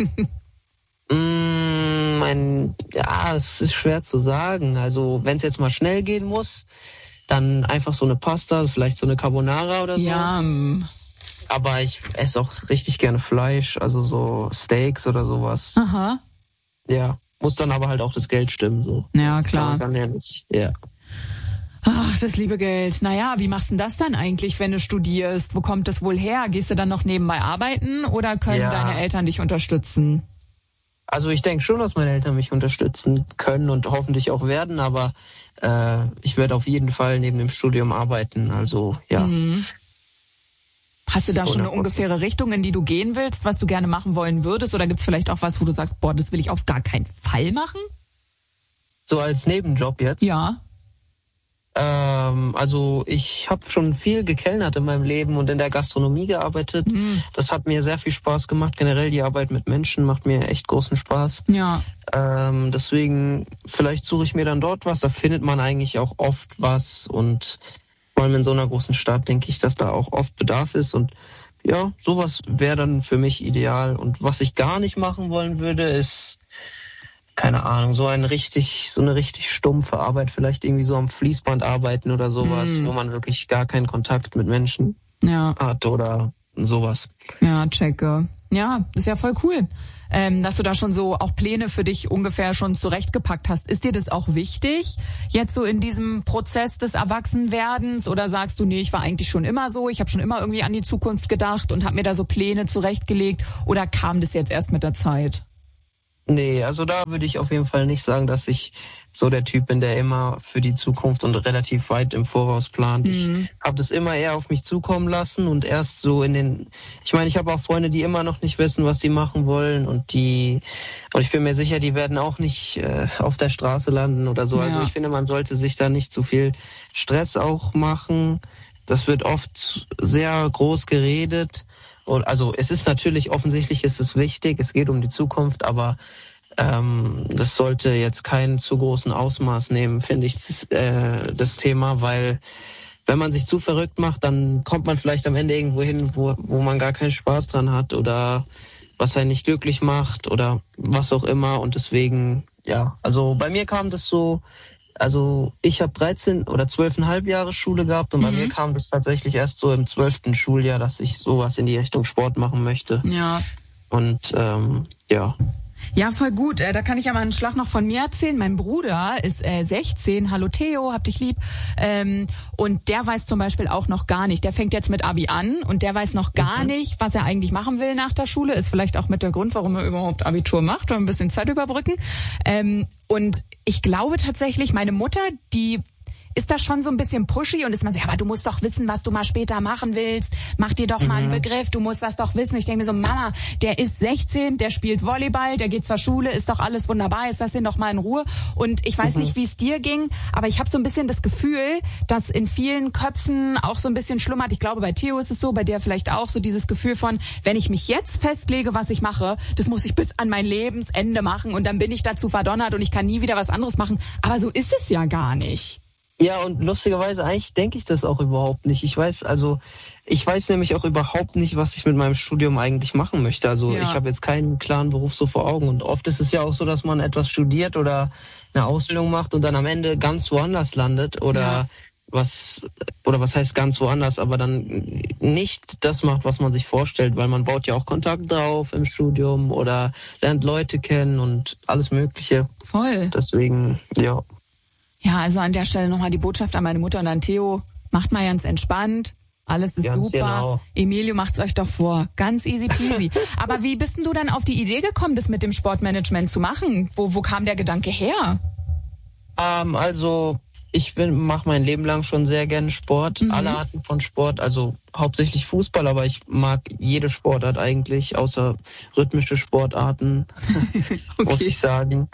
mm, mein, ja, es ist schwer zu sagen. Also wenn es jetzt mal schnell gehen muss, dann einfach so eine Pasta, vielleicht so eine Carbonara oder so. Ja. Aber ich esse auch richtig gerne Fleisch, also so Steaks oder sowas. Aha. Ja, muss dann aber halt auch das Geld stimmen. So. Ja, klar. Kann ja nicht, ja. Ach, das liebe Geld. Naja, wie machst du denn das dann eigentlich, wenn du studierst? Wo kommt das wohl her? Gehst du dann noch nebenbei arbeiten oder können ja. deine Eltern dich unterstützen? Also ich denke schon, dass meine Eltern mich unterstützen können und hoffentlich auch werden, aber äh, ich werde auf jeden Fall neben dem Studium arbeiten, also ja. Mhm. Hast du da schon eine ungefähre Richtung, in die du gehen willst, was du gerne machen wollen würdest? Oder gibt's vielleicht auch was, wo du sagst, boah, das will ich auf gar keinen Fall machen? So als Nebenjob jetzt? Ja. Ähm, also ich habe schon viel gekellnert in meinem Leben und in der Gastronomie gearbeitet. Mhm. Das hat mir sehr viel Spaß gemacht. Generell die Arbeit mit Menschen macht mir echt großen Spaß. Ja. Ähm, deswegen, vielleicht suche ich mir dann dort was. Da findet man eigentlich auch oft was und vor allem in so einer großen Stadt denke ich, dass da auch oft Bedarf ist und ja, sowas wäre dann für mich ideal. Und was ich gar nicht machen wollen würde, ist keine Ahnung, so ein richtig, so eine richtig stumpfe Arbeit, vielleicht irgendwie so am Fließband arbeiten oder sowas, mhm. wo man wirklich gar keinen Kontakt mit Menschen ja. hat oder sowas. Ja, checke. Ja, ist ja voll cool, ähm, dass du da schon so auch Pläne für dich ungefähr schon zurechtgepackt hast. Ist dir das auch wichtig, jetzt so in diesem Prozess des Erwachsenwerdens, oder sagst du, nee, ich war eigentlich schon immer so, ich habe schon immer irgendwie an die Zukunft gedacht und habe mir da so Pläne zurechtgelegt, oder kam das jetzt erst mit der Zeit? Nee, also da würde ich auf jeden Fall nicht sagen, dass ich so der Typ bin, der immer für die Zukunft und relativ weit im Voraus plant. Mhm. Ich habe das immer eher auf mich zukommen lassen und erst so in den, ich meine, ich habe auch Freunde, die immer noch nicht wissen, was sie machen wollen, und die, und ich bin mir sicher, die werden auch nicht äh, auf der Straße landen oder so. Ja. Also ich finde, man sollte sich da nicht zu viel Stress auch machen. Das wird oft sehr groß geredet. Also es ist natürlich, offensichtlich ist es wichtig, es geht um die Zukunft, aber ähm, das sollte jetzt keinen zu großen Ausmaß nehmen, finde ich, das, äh, das Thema, weil wenn man sich zu verrückt macht, dann kommt man vielleicht am Ende irgendwo hin, wo, wo man gar keinen Spaß dran hat oder was einen nicht glücklich macht oder was auch immer, und deswegen, ja, also bei mir kam das so, also ich habe dreizehn oder zwölfeinhalb Jahre Schule gehabt, und mhm. bei mir kam das tatsächlich erst so im zwölften Schuljahr, dass ich sowas in die Richtung Sport machen möchte. Ja. Und ähm, ja. Ja, voll gut. Da kann ich ja mal einen Schlag noch von mir erzählen. Mein Bruder ist äh, sechzehn. Hallo Theo, hab dich lieb. Ähm, und der weiß zum Beispiel auch noch gar nicht. Der fängt jetzt mit Abi an und der weiß noch gar mhm. nicht, was er eigentlich machen will nach der Schule. Ist vielleicht auch mit der Grund, warum er überhaupt Abitur macht, oder ein bisschen Zeit überbrücken. Ähm, und ich glaube tatsächlich, meine Mutter, die ist das schon so ein bisschen pushy und ist mal so, ja, aber du musst doch wissen, was du mal später machen willst. Mach dir doch mhm. mal einen Begriff, du musst das doch wissen. Ich denke mir so, Mama, der ist sechzehn, der spielt Volleyball, der geht zur Schule, ist doch alles wunderbar, jetzt lass ihn doch mal in Ruhe. Und ich weiß mhm. nicht, wie es dir ging, aber ich habe so ein bisschen das Gefühl, dass in vielen Köpfen auch so ein bisschen schlummert. Ich glaube, bei Theo ist es so, bei dir vielleicht auch so dieses Gefühl von, wenn ich mich jetzt festlege, was ich mache, das muss ich bis an mein Lebensende machen und dann bin ich dazu verdonnert und ich kann nie wieder was anderes machen. Aber so ist es ja gar nicht. Ja, und lustigerweise, eigentlich denke ich das auch überhaupt nicht. Ich weiß, also ich weiß nämlich auch überhaupt nicht, was ich mit meinem Studium eigentlich machen möchte. Also ja. ich habe jetzt keinen klaren Beruf so vor Augen. Und oft ist es ja auch so, dass man etwas studiert oder eine Ausbildung macht und dann am Ende ganz woanders landet oder ja. was oder was heißt ganz woanders, aber dann nicht das macht, was man sich vorstellt, weil man baut ja auch Kontakt drauf im Studium oder lernt Leute kennen und alles Mögliche. Voll. Deswegen, ja. Ja, also an der Stelle nochmal die Botschaft an meine Mutter und an Theo. Macht mal ganz entspannt. Alles ist ganz super. Genau. Emilio, macht's euch doch vor. Ganz easy peasy. Aber wie bist denn du dann auf die Idee gekommen, das mit dem Sportmanagement zu machen? Wo, wo kam der Gedanke her? Ähm, also ich mache mein Leben lang schon sehr gerne Sport. Mhm. Alle Arten von Sport, also hauptsächlich Fußball, aber ich mag jede Sportart eigentlich, außer rhythmische Sportarten, okay. muss ich sagen.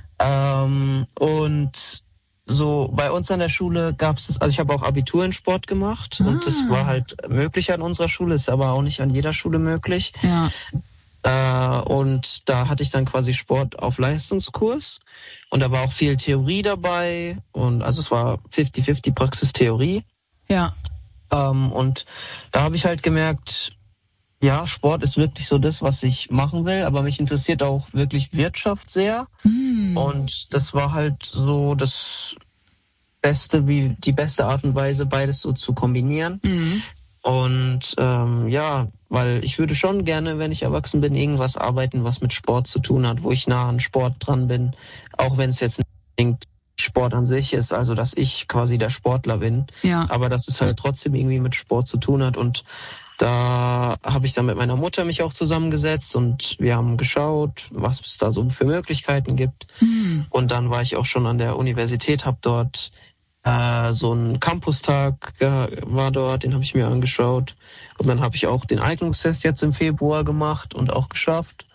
Ähm, und so, bei uns an der Schule gab es, also ich habe auch Abitur in Sport gemacht ah. und das war halt möglich an unserer Schule, ist aber auch nicht an jeder Schule möglich. Ja. Äh, und da hatte ich dann quasi Sport auf Leistungskurs und da war auch viel Theorie dabei und also es war fünfzig fünfzig Praxis-Theorie. Ja. Ähm, und da habe ich halt gemerkt, ja, Sport ist wirklich so das, was ich machen will, aber mich interessiert auch wirklich Wirtschaft sehr. Mm. Und das war halt so das Beste, wie die beste Art und Weise, beides so zu kombinieren. Mm. Und ähm, ja, weil ich würde schon gerne, wenn ich erwachsen bin, irgendwas arbeiten, was mit Sport zu tun hat, wo ich nah an Sport dran bin, auch wenn es jetzt nicht Sport an sich ist, also dass ich quasi der Sportler bin, ja. aber dass es halt trotzdem irgendwie mit Sport zu tun hat. Und da habe ich dann mit meiner Mutter mich auch zusammengesetzt und wir haben geschaut, was es da so für Möglichkeiten gibt. Mhm. Und dann war ich auch schon an der Universität, habe dort äh, so einen Campustag äh, war dort, den habe ich mir angeschaut. Und dann habe ich auch den Eignungstest jetzt im Februar gemacht und auch geschafft.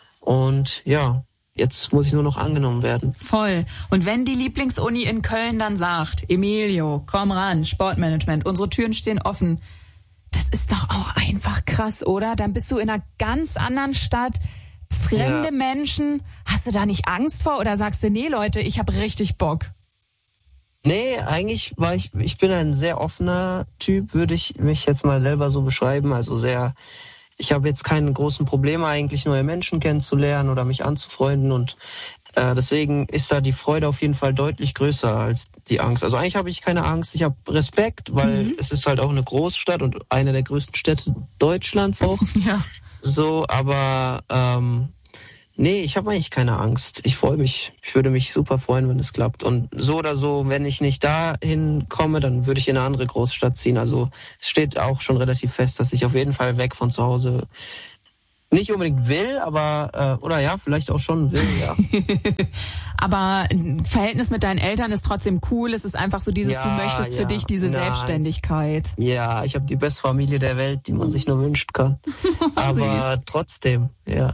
Und ja, jetzt muss ich nur noch angenommen werden. Voll. Und wenn die Lieblingsuni in Köln dann sagt, Emilio, komm ran, Sportmanagement, unsere Türen stehen offen. Das ist doch auch einfach krass, oder? Dann bist du in einer ganz anderen Stadt, fremde ja. Menschen. Hast du da nicht Angst vor oder sagst du, nee, Leute, ich habe richtig Bock? Nee, eigentlich war ich, ich bin ein sehr offener Typ, würde ich mich jetzt mal selber so beschreiben. Also sehr, ich habe jetzt keine großen Probleme eigentlich, neue Menschen kennenzulernen oder mich anzufreunden. Und Äh, deswegen ist da die Freude auf jeden Fall deutlich größer als die Angst. Also eigentlich habe ich keine Angst, ich habe Respekt, weil mhm. es ist halt auch eine Großstadt und eine der größten Städte Deutschlands auch. Ja. So, aber ähm, nee, ich habe eigentlich keine Angst. Ich freue mich. Ich würde mich super freuen, wenn es klappt. Und so oder so, wenn ich nicht dahin komme, dann würde ich in eine andere Großstadt ziehen. Also es steht auch schon relativ fest, dass ich auf jeden Fall weg von zu Hause nicht unbedingt will, aber, äh, oder ja, vielleicht auch schon will, ja. Aber ein Verhältnis mit deinen Eltern ist trotzdem cool. Es ist einfach so dieses, ja, du möchtest ja. für dich diese Nein. Selbstständigkeit. Ja, ich habe die beste Familie der Welt, die man sich nur wünschen kann. Aber trotzdem, ja.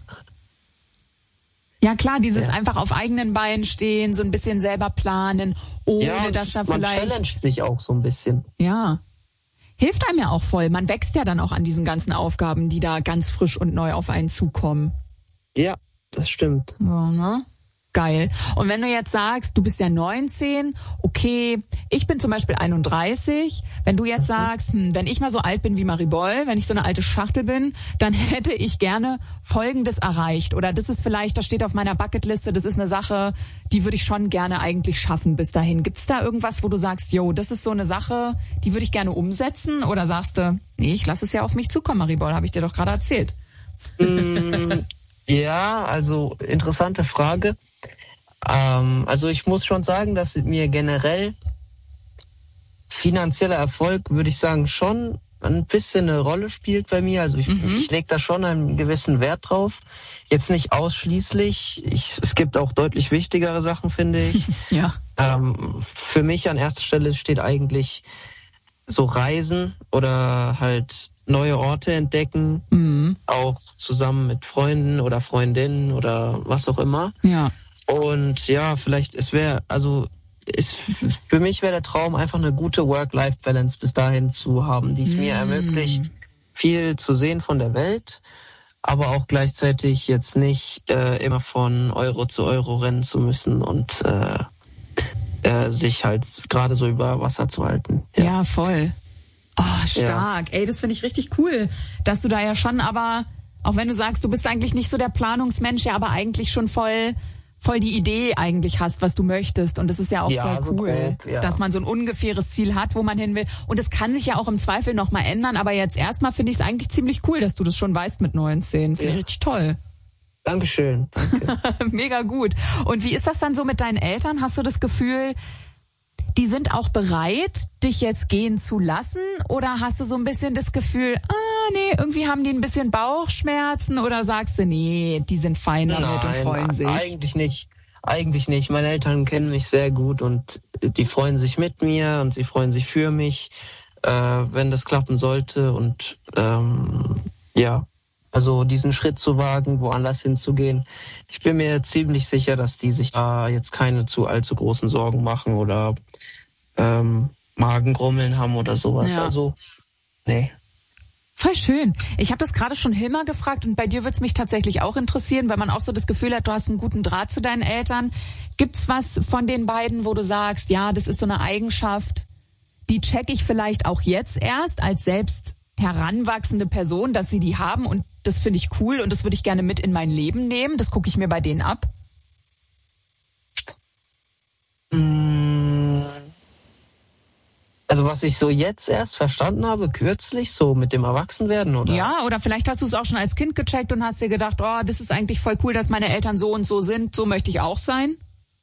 Ja klar, dieses ja. einfach auf eigenen Beinen stehen, so ein bisschen selber planen, ohne ja, dass da man vielleicht... man challenged sich auch so ein bisschen. Ja. Hilft einem ja auch voll. Man wächst ja dann auch an diesen ganzen Aufgaben, die da ganz frisch und neu auf einen zukommen. Ja, das stimmt. Ja, ne? Geil. Und wenn du jetzt sagst, du bist ja neunzehn, okay, ich bin zum Beispiel einunddreißig, wenn du jetzt sagst, hm, wenn ich mal so alt bin wie Maribel, wenn ich so eine alte Schachtel bin, dann hätte ich gerne Folgendes erreicht. Oder das ist vielleicht, das steht auf meiner Bucketliste, das ist eine Sache, die würde ich schon gerne eigentlich schaffen bis dahin. Gibt's da irgendwas, wo du sagst, yo, das ist so eine Sache, die würde ich gerne umsetzen? Oder sagst du, nee, ich lasse es ja auf mich zukommen, Maribel, habe ich dir doch gerade erzählt. Mm, ja, also interessante Frage. Ähm, also ich muss schon sagen, dass mir generell finanzieller Erfolg, würde ich sagen, schon ein bisschen eine Rolle spielt bei mir. Also ich, mhm. ich lege da schon einen gewissen Wert drauf. Jetzt nicht ausschließlich. Ich, es gibt auch deutlich wichtigere Sachen, finde ich. Ja. Ähm, für mich an erster Stelle steht eigentlich so Reisen oder halt neue Orte entdecken, mhm. auch zusammen mit Freunden oder Freundinnen oder was auch immer. Ja. Und ja, vielleicht, es wäre, also ist, für mich wäre der Traum, einfach eine gute Work-Life-Balance bis dahin zu haben, die es mm. mir ermöglicht, viel zu sehen von der Welt, aber auch gleichzeitig jetzt nicht äh, immer von Euro zu Euro rennen zu müssen und äh, äh, sich halt gerade so über Wasser zu halten. Ja, ja voll. Oh, stark. Ja. Ey, das finde ich richtig cool, dass du da ja schon aber, auch wenn du sagst, du bist eigentlich nicht so der Planungsmensch, ja, aber eigentlich schon voll... voll die Idee eigentlich hast, was du möchtest. Und das ist ja auch ja, voll cool, so grob, ja. dass man so ein ungefähres Ziel hat, wo man hin will. Und es kann sich ja auch im Zweifel nochmal ändern. Aber jetzt erstmal finde ich es eigentlich ziemlich cool, dass du das schon weißt mit neunzehn. Finde ja. ich richtig toll. Dankeschön. Danke. Mega gut. Und wie ist das dann so mit deinen Eltern? Hast du das Gefühl, die sind auch bereit, dich jetzt gehen zu lassen? Oder hast du so ein bisschen das Gefühl, ah, nee, irgendwie haben die ein bisschen Bauchschmerzen? Oder sagst du, nee, die sind fein damit Nein, und freuen sich? Eigentlich nicht. Eigentlich nicht. Meine Eltern kennen mich sehr gut und die freuen sich mit mir und sie freuen sich für mich, äh, wenn das klappen sollte. Und ähm, ja, also diesen Schritt zu wagen, woanders hinzugehen. Ich bin mir ziemlich sicher, dass die sich da jetzt keine zu allzu großen Sorgen machen oder ähm, Magengrummeln haben oder sowas. Ja. Also, nee. Voll schön. Ich habe das gerade schon Hilmar gefragt und bei dir würde es mich tatsächlich auch interessieren, weil man auch so das Gefühl hat, du hast einen guten Draht zu deinen Eltern. Gibt's was von den beiden, wo du sagst, ja, das ist so eine Eigenschaft, die check ich vielleicht auch jetzt erst als selbst heranwachsende Person, dass sie die haben und das finde ich cool und das würde ich gerne mit in mein Leben nehmen. Das gucke ich mir bei denen ab. Also was ich so jetzt erst verstanden habe, kürzlich, so mit dem Erwachsenwerden, oder? Ja, oder vielleicht hast du es auch schon als Kind gecheckt und hast dir gedacht, oh, das ist eigentlich voll cool, dass meine Eltern so und so sind, so möchte ich auch sein.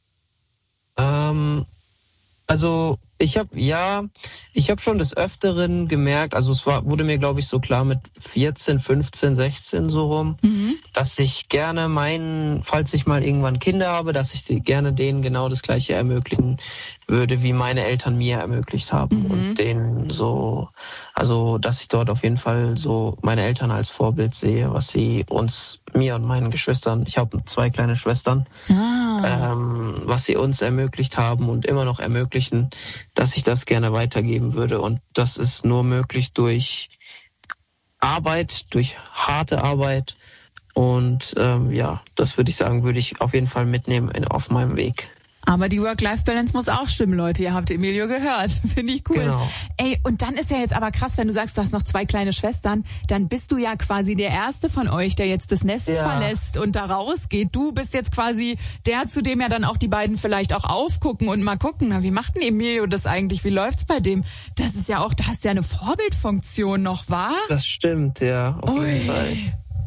Ähm, also ich habe ja, ich habe schon des Öfteren gemerkt, also es war, wurde mir glaube ich so klar mit vierzehn, fünfzehn, sechzehn so rum, mhm. dass ich gerne meinen, falls ich mal irgendwann Kinder habe, dass ich gerne denen genau das Gleiche ermöglichen würde, wie meine Eltern mir ermöglicht haben mhm. und denen so, also dass ich dort auf jeden Fall so meine Eltern als Vorbild sehe, was sie uns, mir und meinen Geschwistern, ich habe zwei kleine Schwestern, ah. ähm, was sie uns ermöglicht haben und immer noch ermöglichen, dass ich das gerne weitergeben würde. Und das ist nur möglich durch Arbeit, durch harte Arbeit. Und ähm, ja, das würde ich sagen, würde ich auf jeden Fall mitnehmen auf meinem Weg. Aber die Work-Life-Balance muss auch stimmen, Leute. Ihr habt Emilio gehört. Finde ich cool. Genau. Ey, und dann ist ja jetzt aber krass, wenn du sagst, du hast noch zwei kleine Schwestern, dann bist du ja quasi der Erste von euch, der jetzt das Nest Ja. verlässt und da rausgeht. Du bist jetzt quasi der, zu dem ja dann auch die beiden vielleicht auch aufgucken und mal gucken, na, wie macht denn Emilio das eigentlich? Wie läuft's bei dem? Das ist ja auch, da hast du ja eine Vorbildfunktion noch, wahr? Das stimmt, ja, auf Ui. jeden Fall.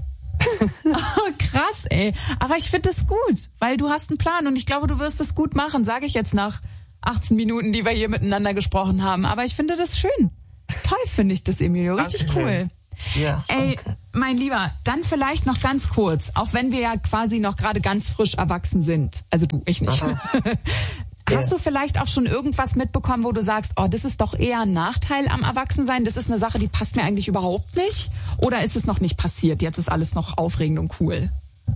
Oh, krass, ey. Aber ich finde das gut, weil du hast einen Plan und ich glaube, du wirst es gut machen, sage ich jetzt nach achtzehn Minuten, die wir hier miteinander gesprochen haben. Aber ich finde das schön. Toll finde ich das, Emilio. Richtig Dankeschön. cool. Ja, Ey, danke. mein Lieber, dann vielleicht noch ganz kurz, auch wenn wir ja quasi noch gerade ganz frisch erwachsen sind. Also du, ich nicht. Hast du vielleicht auch schon irgendwas mitbekommen, wo du sagst, oh, das ist doch eher ein Nachteil am Erwachsensein, das ist eine Sache, die passt mir eigentlich überhaupt nicht? Oder ist es noch nicht passiert, jetzt ist alles noch aufregend und cool?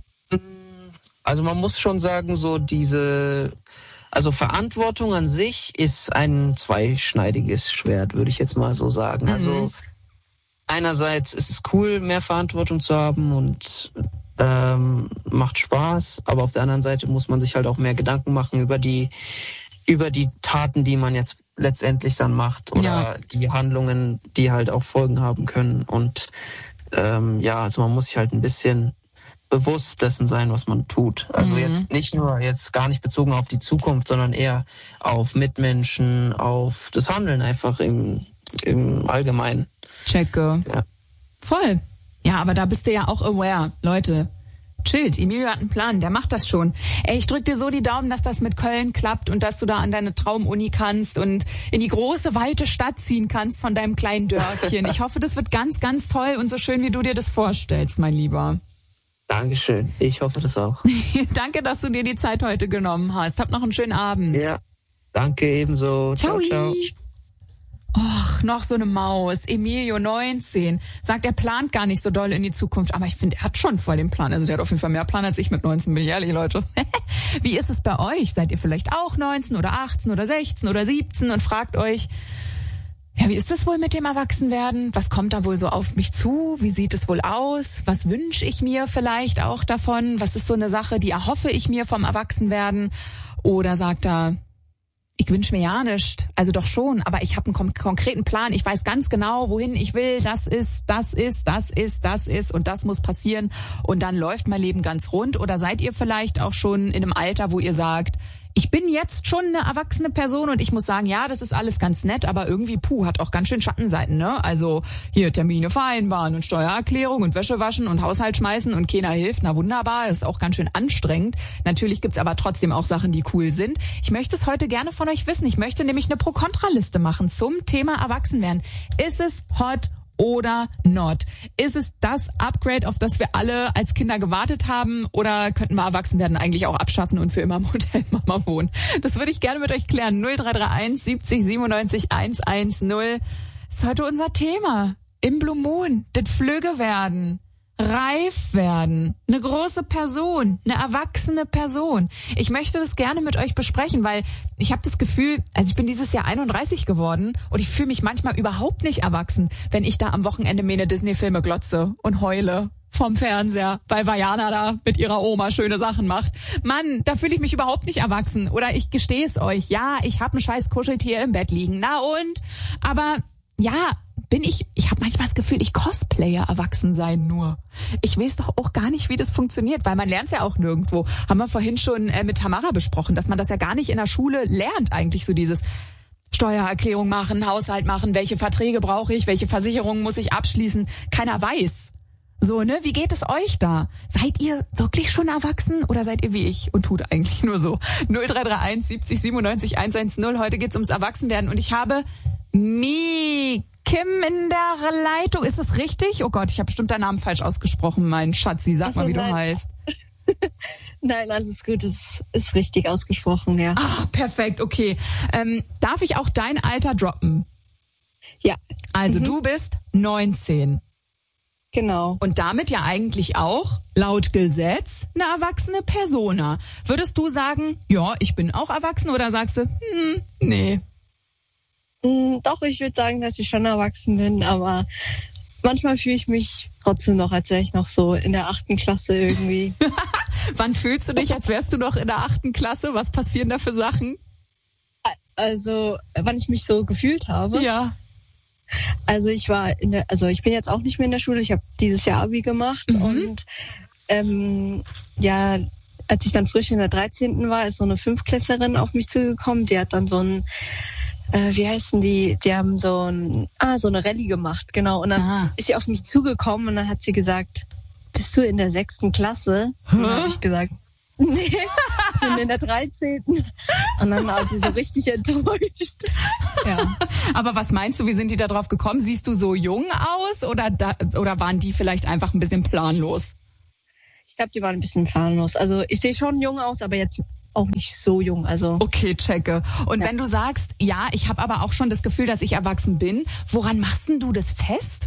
Also man muss schon sagen, so diese, also Verantwortung an sich ist ein zweischneidiges Schwert, würde ich jetzt mal so sagen. Mhm. Also einerseits ist es cool, mehr Verantwortung zu haben und ähm, macht Spaß, aber auf der anderen Seite muss man sich halt auch mehr Gedanken machen über die über die Taten, die man jetzt letztendlich dann macht oder Ja. die Handlungen, die halt auch Folgen haben können. Und ähm, ja, also man muss sich halt ein bisschen bewusst dessen sein, was man tut. Also Mhm. jetzt nicht nur jetzt gar nicht bezogen auf die Zukunft, sondern eher auf Mitmenschen, auf das Handeln einfach im im Allgemeinen. Checke. Ja. Voll. Ja, aber da bist du ja auch aware. Leute, chillt. Emilio hat einen Plan, der macht das schon. Ey, ich drück dir so die Daumen, dass das mit Köln klappt und dass du da an deine Traumuni kannst und in die große, weite Stadt ziehen kannst von deinem kleinen Dörfchen. Ich hoffe, das wird ganz, ganz toll und so schön, wie du dir das vorstellst, mein Lieber. Dankeschön. Ich hoffe das auch. Danke, dass du dir die Zeit heute genommen hast. Hab noch einen schönen Abend. Ja. Danke ebenso. Ciao, ciao. Och, noch so eine Maus. Emilio, neunzehn. Sagt, er plant gar nicht so doll in die Zukunft. Aber ich finde, er hat schon voll den Plan. Also der hat auf jeden Fall mehr Plan als ich mit neunzehn, bin ich ehrlich, Leute. Wie ist es bei euch? Seid ihr vielleicht auch neunzehn oder achtzehn oder sechzehn oder siebzehn und fragt euch, ja, wie ist es wohl mit dem Erwachsenwerden? Was kommt da wohl so auf mich zu? Wie sieht es wohl aus? Was wünsche ich mir vielleicht auch davon? Was ist so eine Sache, die erhoffe ich mir vom Erwachsenwerden? Oder sagt er, ich wünsche mir ja nichts, also doch schon, aber ich habe einen kon- konkreten Plan. Ich weiß ganz genau, wohin ich will. Das ist, das ist, das ist, das ist und das muss passieren. Und dann läuft mein Leben ganz rund. Oder seid ihr vielleicht auch schon in einem Alter, wo ihr sagt, ich bin jetzt schon eine erwachsene Person und ich muss sagen, ja, das ist alles ganz nett, aber irgendwie, puh, hat auch ganz schön Schattenseiten, ne? Also hier Termine vereinbaren und Steuererklärung und Wäsche waschen und Haushalt schmeißen und keiner hilft. Na wunderbar, das ist auch ganz schön anstrengend. Natürlich gibt's aber trotzdem auch Sachen, die cool sind. Ich möchte es heute gerne von euch wissen. Ich möchte nämlich eine Pro-Kontra-Liste machen zum Thema Erwachsenwerden. Ist es hot oder not? Ist es das Upgrade, auf das wir alle als Kinder gewartet haben? Oder könnten wir Erwachsenwerden eigentlich auch abschaffen und für immer im Hotel Mama wohnen? Das würde ich gerne mit euch klären. null drei drei eins siebzig siebenundneunzig hundertzehn ist heute unser Thema. Im Blue Moon, das Flügge werden. Reif werden, eine große Person, eine erwachsene Person. Ich möchte das gerne mit euch besprechen, weil ich habe das Gefühl, also ich bin dieses Jahr einunddreißig geworden und ich fühle mich manchmal überhaupt nicht erwachsen, wenn ich da am Wochenende mir eine Disney-Filme glotze und heule vom Fernseher, weil Vajana da mit ihrer Oma schöne Sachen macht. Mann, da fühle ich mich überhaupt nicht erwachsen. Oder ich gestehe es euch, ja, ich habe ein scheiß Kuscheltier im Bett liegen, na und? Aber ja, bin ich, ich habe manchmal das Gefühl, ich cosplaye erwachsen sein nur. Ich weiß doch auch gar nicht, wie das funktioniert, weil man lernt es ja auch nirgendwo. Haben wir vorhin schon äh, mit Tamara besprochen, dass man das ja gar nicht in der Schule lernt, eigentlich so dieses Steuererklärung machen, Haushalt machen, welche Verträge brauche ich, welche Versicherungen muss ich abschließen. Keiner weiß. So, ne? Wie geht es euch da? Seid ihr wirklich schon erwachsen oder seid ihr wie ich und tut eigentlich nur so? null drei drei eins siebzig siebenundneunzig hundertzehn. Heute geht's ums Erwachsenwerden und ich habe Mi Kim in der Leitung. Ist es richtig? Oh Gott, ich habe bestimmt deinen Namen falsch ausgesprochen, mein Schatzi. Sag Also, mal, wie nein. du heißt. Nein, alles gut, es ist richtig ausgesprochen, ja. Ah, perfekt, okay. Ähm, darf ich auch dein Alter droppen? Ja, Also Mhm. du bist neunzehn. genau. Und damit ja eigentlich auch, laut Gesetz, eine erwachsene Persona. Würdest du sagen, ja, ich bin auch erwachsen oder sagst du, hm, nee. Mm, Doch, ich würde sagen, dass ich schon erwachsen bin, aber manchmal fühle ich mich trotzdem noch, als wäre ich noch so in der achten Klasse irgendwie. Wann fühlst du dich, als wärst du noch in der achten Klasse? Was passieren da für Sachen? Also, wann ich mich so gefühlt habe? Ja. Also ich war in der, also ich bin jetzt auch nicht mehr in der Schule, ich habe dieses Jahr Abi gemacht mhm. und ähm, ja, als ich dann frisch in der dreizehnten war, ist so eine Fünftklässlerin auf mich zugekommen, die hat dann so ein, äh, wie heißen die, die haben so ein, ah, so eine Rallye gemacht, genau, und dann Aha. ist sie auf mich zugekommen und dann hat sie gesagt, bist du in der sechsten Klasse? Hä? Und dann habe ich gesagt, nee, ich bin in der dreizehnten Und dann war sie so richtig enttäuscht. Ja. Aber was meinst du, wie sind die da drauf gekommen? Siehst du so jung aus oder da, oder waren die vielleicht einfach ein bisschen planlos? Ich glaube, die waren ein bisschen planlos. Also ich sehe schon jung aus, aber jetzt auch nicht so jung. Also okay, checke. Und ja. wenn du sagst, ja, ich habe aber auch schon das Gefühl, dass ich erwachsen bin, woran machst denn du das fest?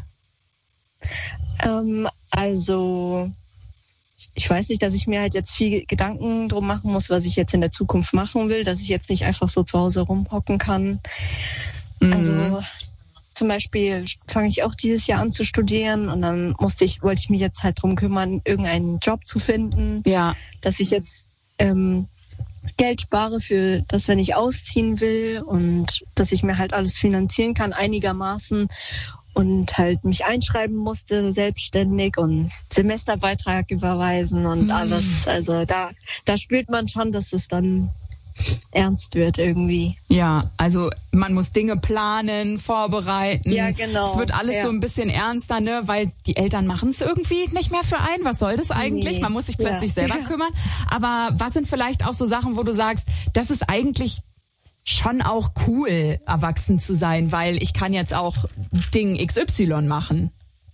Ähm, also ich weiß nicht, dass ich mir halt jetzt viel Gedanken drum machen muss, was ich jetzt in der Zukunft machen will, dass ich jetzt nicht einfach so zu Hause rumhocken kann. Mhm. Also zum Beispiel fange ich auch dieses Jahr an zu studieren und dann musste ich, wollte ich mich jetzt halt drum kümmern, irgendeinen Job zu finden, ja. dass ich jetzt ähm, Geld spare für das, wenn ich ausziehen will und dass ich mir halt alles finanzieren kann einigermaßen. Und halt mich einschreiben musste, selbstständig und Semesterbeitrag überweisen und alles. Also da, da spürt man schon, dass es dann ernst wird irgendwie. Ja, also man muss Dinge planen, vorbereiten. Ja, genau. Es wird alles ja. so ein bisschen ernster, ne, weil die Eltern machen es irgendwie nicht mehr für einen. Was soll das eigentlich? Nee. Man muss sich plötzlich ja. selber kümmern. Aber was sind vielleicht auch so Sachen, wo du sagst, das ist eigentlich schon auch cool, erwachsen zu sein, weil ich kann jetzt auch Ding X Y machen.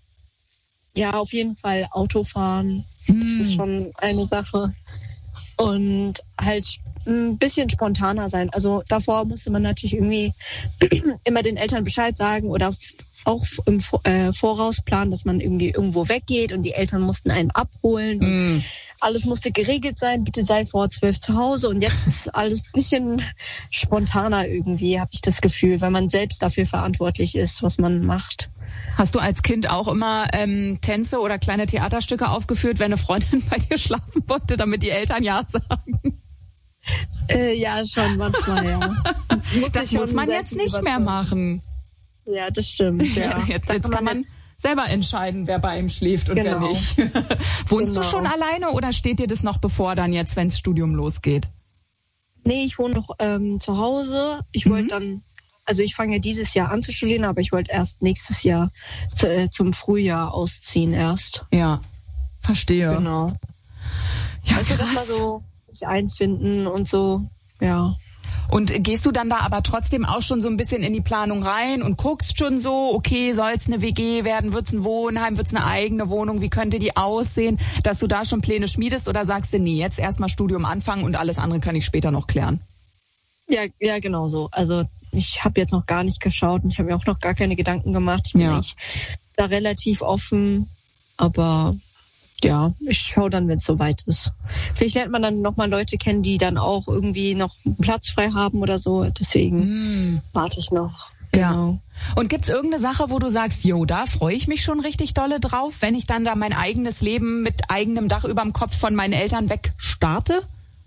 Ja, auf jeden Fall Autofahren. Hm. Das ist schon eine Sache. Und halt ein bisschen spontaner sein. Also davor musste man natürlich irgendwie immer den Eltern Bescheid sagen oder auch im äh, Voraus planen, dass man irgendwie irgendwo weggeht und die Eltern mussten einen abholen. Und mm. alles musste geregelt sein, bitte sei vor zwölf zu Hause und jetzt ist alles ein bisschen spontaner irgendwie, habe ich das Gefühl, weil man selbst dafür verantwortlich ist, was man macht. Hast du als Kind auch immer ähm, Tänze oder kleine Theaterstücke aufgeführt, wenn eine Freundin bei dir schlafen wollte, damit die Eltern ja sagen? Äh, ja, schon manchmal, ja. Muss das muss man jetzt nicht mehr machen. Ja, das stimmt, ja. Jetzt, jetzt kann man jetzt selber entscheiden, wer bei ihm schläft und genau. wer nicht. Wohnst genau. du schon alleine oder steht dir das noch bevor dann jetzt, wenn das Studium losgeht? Nee, ich wohne noch ähm, zu Hause. Ich mhm. wollte dann, also ich fange ja dieses Jahr an zu studieren, aber ich wollte erst nächstes Jahr zu, äh, zum Frühjahr ausziehen erst. Ja, verstehe. Genau. Ja, also das mal so sich einfinden und so, ja. Und gehst du dann da aber trotzdem auch schon so ein bisschen in die Planung rein und guckst schon so, okay, soll es eine W G werden, wird es ein Wohnheim, wird es eine eigene Wohnung, wie könnte die aussehen, dass du da schon Pläne schmiedest oder sagst du, nee, jetzt erstmal Studium anfangen und alles andere kann ich später noch klären? Ja, ja, genau so. Also ich habe jetzt noch gar nicht geschaut und ich habe mir auch noch gar keine Gedanken gemacht. Ich bin ja. eigentlich da relativ offen, aber ja, ich schaue dann, wenn es soweit ist. Vielleicht lernt man dann nochmal Leute kennen, die dann auch irgendwie noch einen Platz frei haben oder so. Deswegen mm. warte ich noch. Genau. Ja. Und gibt's irgendeine Sache, wo du sagst, jo, da freue ich mich schon richtig dolle drauf, wenn ich dann da mein eigenes Leben mit eigenem Dach überm Kopf von meinen Eltern weg starte?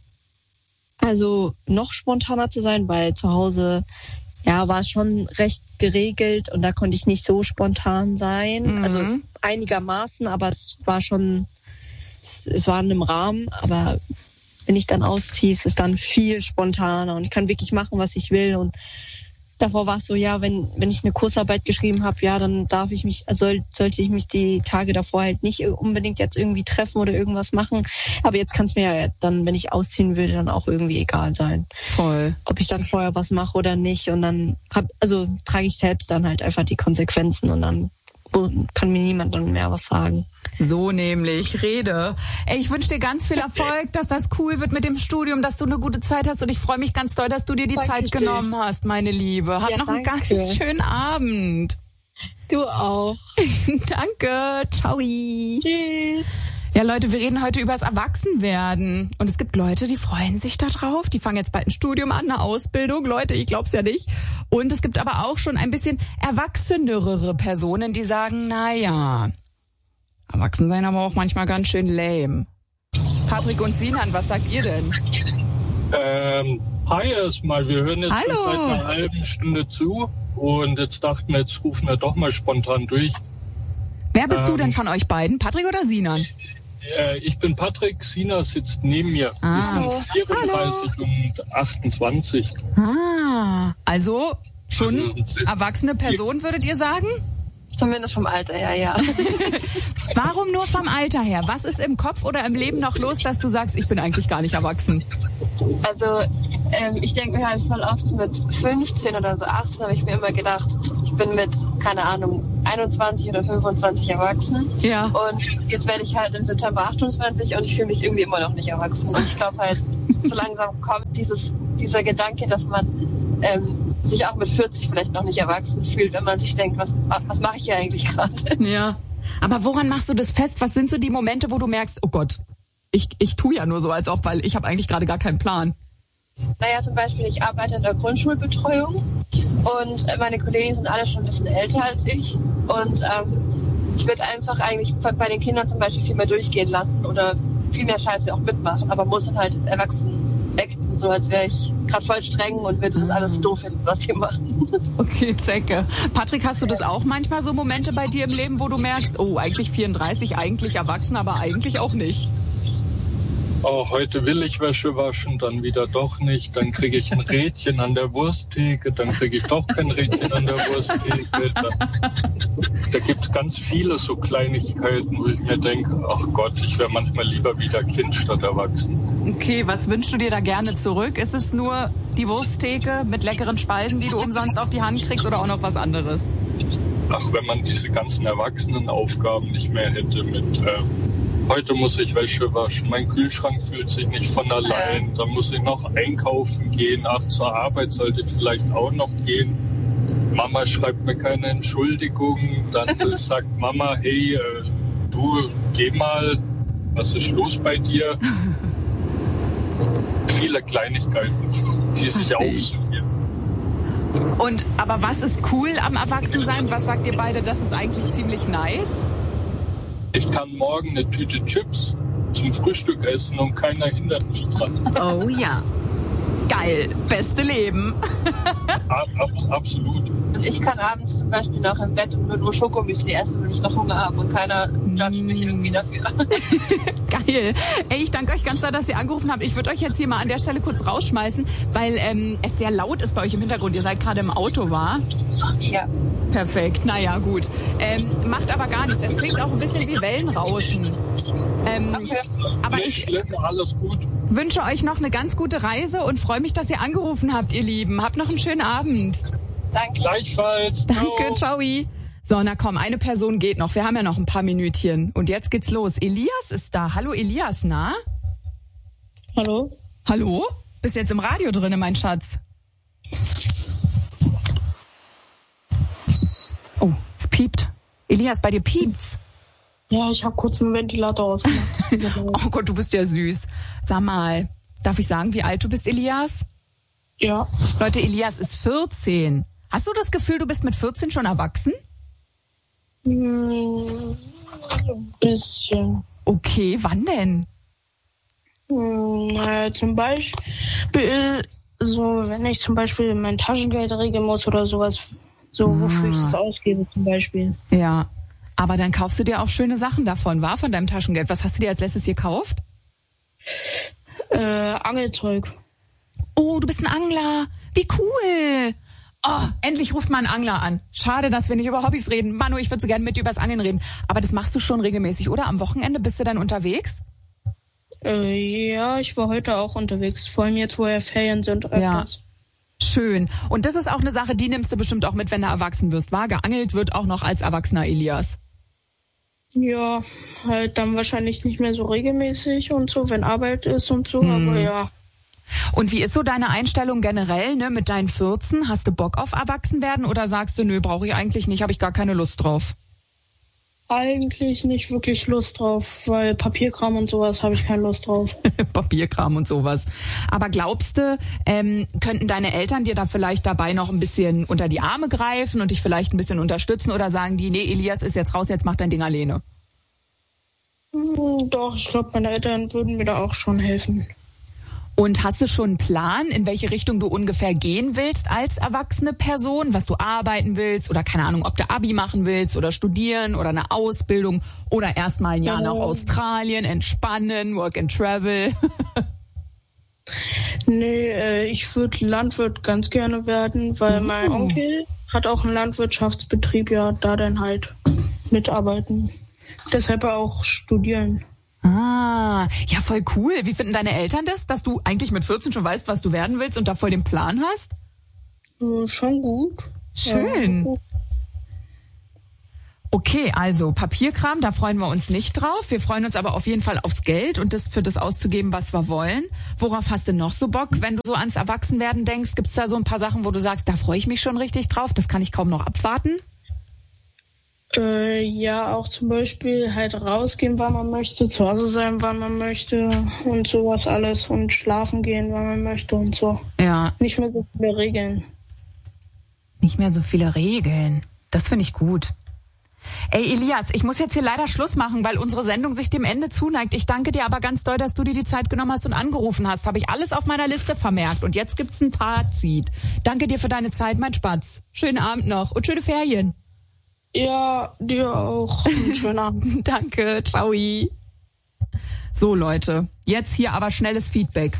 Also noch spontaner zu sein, weil zu Hause ja, war es schon recht geregelt und da konnte ich nicht so spontan sein. Mhm. Also einigermaßen, aber es war schon, es, es war in einem Rahmen. Aber wenn ich dann ausziehe, ist es dann viel spontaner und ich kann wirklich machen, was ich will. Und davor war es so, ja, wenn wenn ich eine Kursarbeit geschrieben habe, ja, dann darf ich mich, also sollte ich mich die Tage davor halt nicht unbedingt jetzt irgendwie treffen oder irgendwas machen. Aber jetzt kann es mir ja dann, wenn ich ausziehen würde, dann auch irgendwie egal sein. Voll. Ob ich dann vorher was mache oder nicht. Und dann hab, also trage ich selbst dann halt einfach die Konsequenzen und dann kann mir niemand dann mehr was sagen. So nämlich, Rede. Ey, ich wünsche dir ganz viel Erfolg, dass das cool wird mit dem Studium, dass du eine gute Zeit hast und ich freue mich ganz doll, dass du dir die Dankeschön. Zeit genommen hast, meine Liebe. Hab ja, noch danke. einen ganz schönen Abend. Du auch. Danke. Ciao. Tschüss. Ja, Leute, wir reden heute über das Erwachsenwerden. Und es gibt Leute, die freuen sich da drauf. Die fangen jetzt bald ein Studium an, eine Ausbildung. Leute, ich glaub's ja nicht. Und es gibt aber auch schon ein bisschen erwachsenere Personen, die sagen, na ja, erwachsen sein aber auch manchmal ganz schön lame. Patrick und Sinan, was sagt ihr denn? Ähm, hi erstmal. Wir hören jetzt Hallo. schon seit einer halben Stunde zu. Und jetzt dachten wir, jetzt rufen wir doch mal spontan durch. Wer bist ähm, du denn von euch beiden? Patrick oder Sinan? Äh, ich bin Patrick, Sina sitzt neben mir. Ah. Wir sind vierunddreißig Hallo. Und achtundzwanzig. Ah, also schon Also, erwachsene Person, würdet ihr sagen? Zumindest vom Alter her, ja. Warum nur vom Alter her? Was ist im Kopf oder im Leben noch los, dass du sagst, ich bin eigentlich gar nicht erwachsen? Also ähm, ich denke mir halt voll oft mit fünfzehn oder so achtzehn habe ich mir immer gedacht, ich bin mit, keine Ahnung, einundzwanzig oder fünfundzwanzig erwachsen. Ja. Und jetzt werde ich halt im September achtundzwanzig und ich fühle mich irgendwie immer noch nicht erwachsen. Und ich glaube halt, so langsam kommt dieses, dieser Gedanke, dass man ähm, sich auch mit vierzig vielleicht noch nicht erwachsen fühlt, wenn man sich denkt, was, was mache ich hier eigentlich gerade? Ja. Aber woran machst du das fest? Was sind so die Momente, wo du merkst, oh Gott, ich, ich tue ja nur so, als ob, weil ich habe eigentlich gerade gar keinen Plan. Naja, zum Beispiel, ich arbeite in der Grundschulbetreuung und meine Kollegen sind alle schon ein bisschen älter als ich. Und ähm, ich würde einfach eigentlich bei den Kindern zum Beispiel viel mehr durchgehen lassen oder viel mehr Scheiße auch mitmachen, aber muss dann halt erwachsen acten, so als wäre ich gerade voll streng und würde das alles doof finden, was die machen. Okay, checke. Patrick, hast du das auch manchmal so Momente bei dir im Leben, wo du merkst, oh, eigentlich vierunddreißig, eigentlich erwachsen, aber eigentlich auch nicht? Oh, heute will ich Wäsche waschen, dann wieder doch nicht. Dann kriege ich ein Rädchen an der Wursttheke, dann kriege ich doch kein Rädchen an der Wursttheke. Da, da gibt es ganz viele so Kleinigkeiten, wo ich mir denke, ach Gott, ich wäre manchmal lieber wieder Kind statt erwachsen. Okay, was wünschst du dir da gerne zurück? Ist es nur die Wursttheke mit leckeren Speisen, die du umsonst auf die Hand kriegst, oder auch noch was anderes? Ach, wenn man diese ganzen Erwachsenenaufgaben nicht mehr hätte mit... Äh, Heute muss ich Wäsche waschen, mein Kühlschrank füllt sich nicht von allein, dann muss ich noch einkaufen gehen, ach, zur Arbeit sollte ich vielleicht auch noch gehen. Mama schreibt mir keine Entschuldigung, dann sagt Mama, hey, äh, du, geh mal, was ist los bei dir? Viele Kleinigkeiten, die sich aufsummieren. Und, aber was ist cool am Erwachsensein? Was sagt ihr beide, das ist eigentlich ziemlich nice? Ich kann morgen eine Tüte Chips zum Frühstück essen und keiner hindert mich dran. Oh ja. Geil. Beste Leben. Ab, ab, absolut. Und ich kann abends zum Beispiel noch im Bett und nur Schokomüsli essen, wenn ich noch Hunger habe und keiner judgt mich irgendwie dafür. Geil. Ey, ich danke euch ganz doll, dass ihr angerufen habt. Ich würde euch jetzt hier mal an der Stelle kurz rausschmeißen, weil ähm, es sehr laut ist bei euch im Hintergrund. Ihr seid gerade im Auto, wa? Ja. Perfekt, naja, gut. Ähm, macht aber gar nichts. Es klingt auch ein bisschen wie Wellenrauschen. Ähm, Okay. aber Nicht ich schlimm, alles gut. wünsche euch noch eine ganz gute Reise und freue mich, dass ihr angerufen habt, ihr Lieben. Habt noch einen schönen Abend. Danke. Gleichfalls. Danke, ciao. So, na komm, eine Person geht noch. Wir haben ja noch ein paar Minütchen. Und jetzt geht's los. Elias ist da. Hallo, Elias, na? Hallo? Hallo? Bist jetzt im Radio drinne, mein Schatz? Oh, es piept. Elias, bei dir piept's. Ja, ich habe kurz einen Ventilator ausgemacht. Oh Gott, du bist ja süß. Sag mal, darf ich sagen, wie alt du bist, Elias? Ja. Leute, Elias ist vierzehn. Hast du das Gefühl, du bist mit vierzehn schon erwachsen? Hm, ein bisschen. Okay, wann denn? Hm, naja, zum Beispiel, so, wenn ich zum Beispiel mein Taschengeld regeln muss oder sowas, so, wofür ich das ausgebe zum Beispiel. Ja, aber dann kaufst du dir auch schöne Sachen davon, war von deinem Taschengeld. Was hast du dir als letztes gekauft? Äh, Angelzeug. Oh, du bist ein Angler. Wie cool. Oh, endlich ruft mal ein Angler an. Schade, dass wir nicht über Hobbys reden. Manu, ich würde so gerne mit dir über das Angeln reden. Aber das machst du schon regelmäßig, oder? Am Wochenende bist du dann unterwegs? Äh, ja, ich war heute auch unterwegs. Vor allem jetzt, wo ja Ferien sind, öfters. Ja. Schön. Und das ist auch eine Sache, die nimmst du bestimmt auch mit, wenn du erwachsen wirst. War geangelt wird auch noch als erwachsener Elias. Ja, halt dann wahrscheinlich nicht mehr so regelmäßig und so, wenn Arbeit ist und so, Hm. aber ja. Und wie ist so deine Einstellung generell, ne, mit deinen vierzehn? Hast du Bock auf Erwachsenwerden oder sagst du, nö, brauche ich eigentlich nicht, habe ich gar keine Lust drauf? eigentlich nicht wirklich Lust drauf, weil Papierkram und sowas habe ich keine Lust drauf. Papierkram und sowas. Aber glaubst du, ähm, könnten deine Eltern dir da vielleicht dabei noch ein bisschen unter die Arme greifen und dich vielleicht ein bisschen unterstützen oder sagen die, nee, Elias ist jetzt raus, jetzt mach dein Ding alleine? Doch, ich glaube, meine Eltern würden mir da auch schon helfen. Und hast du schon einen Plan, in welche Richtung du ungefähr gehen willst als erwachsene Person? Was du arbeiten willst oder keine Ahnung, ob du Abi machen willst oder studieren oder eine Ausbildung oder erstmal ein Jahr ja. nach Australien, entspannen, work and travel? Nee, äh, ich würde Landwirt ganz gerne werden, weil uh. mein Onkel hat auch einen Landwirtschaftsbetrieb, ja, da dann halt mitarbeiten. Deshalb auch studieren. Ah, ja, voll cool. Wie finden deine Eltern das, dass du eigentlich mit vierzehn schon weißt, was du werden willst und da voll den Plan hast? Ja, schon gut. Schön. Ja. Okay, also Papierkram, da freuen wir uns nicht drauf. Wir freuen uns aber auf jeden Fall aufs Geld und das für das auszugeben, was wir wollen. Worauf hast du noch so Bock, wenn du so ans Erwachsenwerden denkst? Gibt's da so ein paar Sachen, wo du sagst, da freue ich mich schon richtig drauf, das kann ich kaum noch abwarten? Äh, ja, auch zum Beispiel halt rausgehen, wann man möchte, zu Hause sein, wann man möchte und sowas alles und schlafen gehen, wann man möchte und so. Ja. Nicht mehr so viele Regeln. Nicht mehr so viele Regeln. Das finde ich gut. Ey, Elias, ich muss jetzt hier leider Schluss machen, weil unsere Sendung sich dem Ende zuneigt. Ich danke dir aber ganz doll, dass du dir die Zeit genommen hast und angerufen hast. Habe ich alles auf meiner Liste vermerkt und jetzt gibt's ein Fazit. Danke dir für deine Zeit, mein Spatz. Schönen Abend noch und schöne Ferien. Ja, dir auch. Einen schönen Abend. Danke, ciao. So, Leute, jetzt hier aber schnelles Feedback.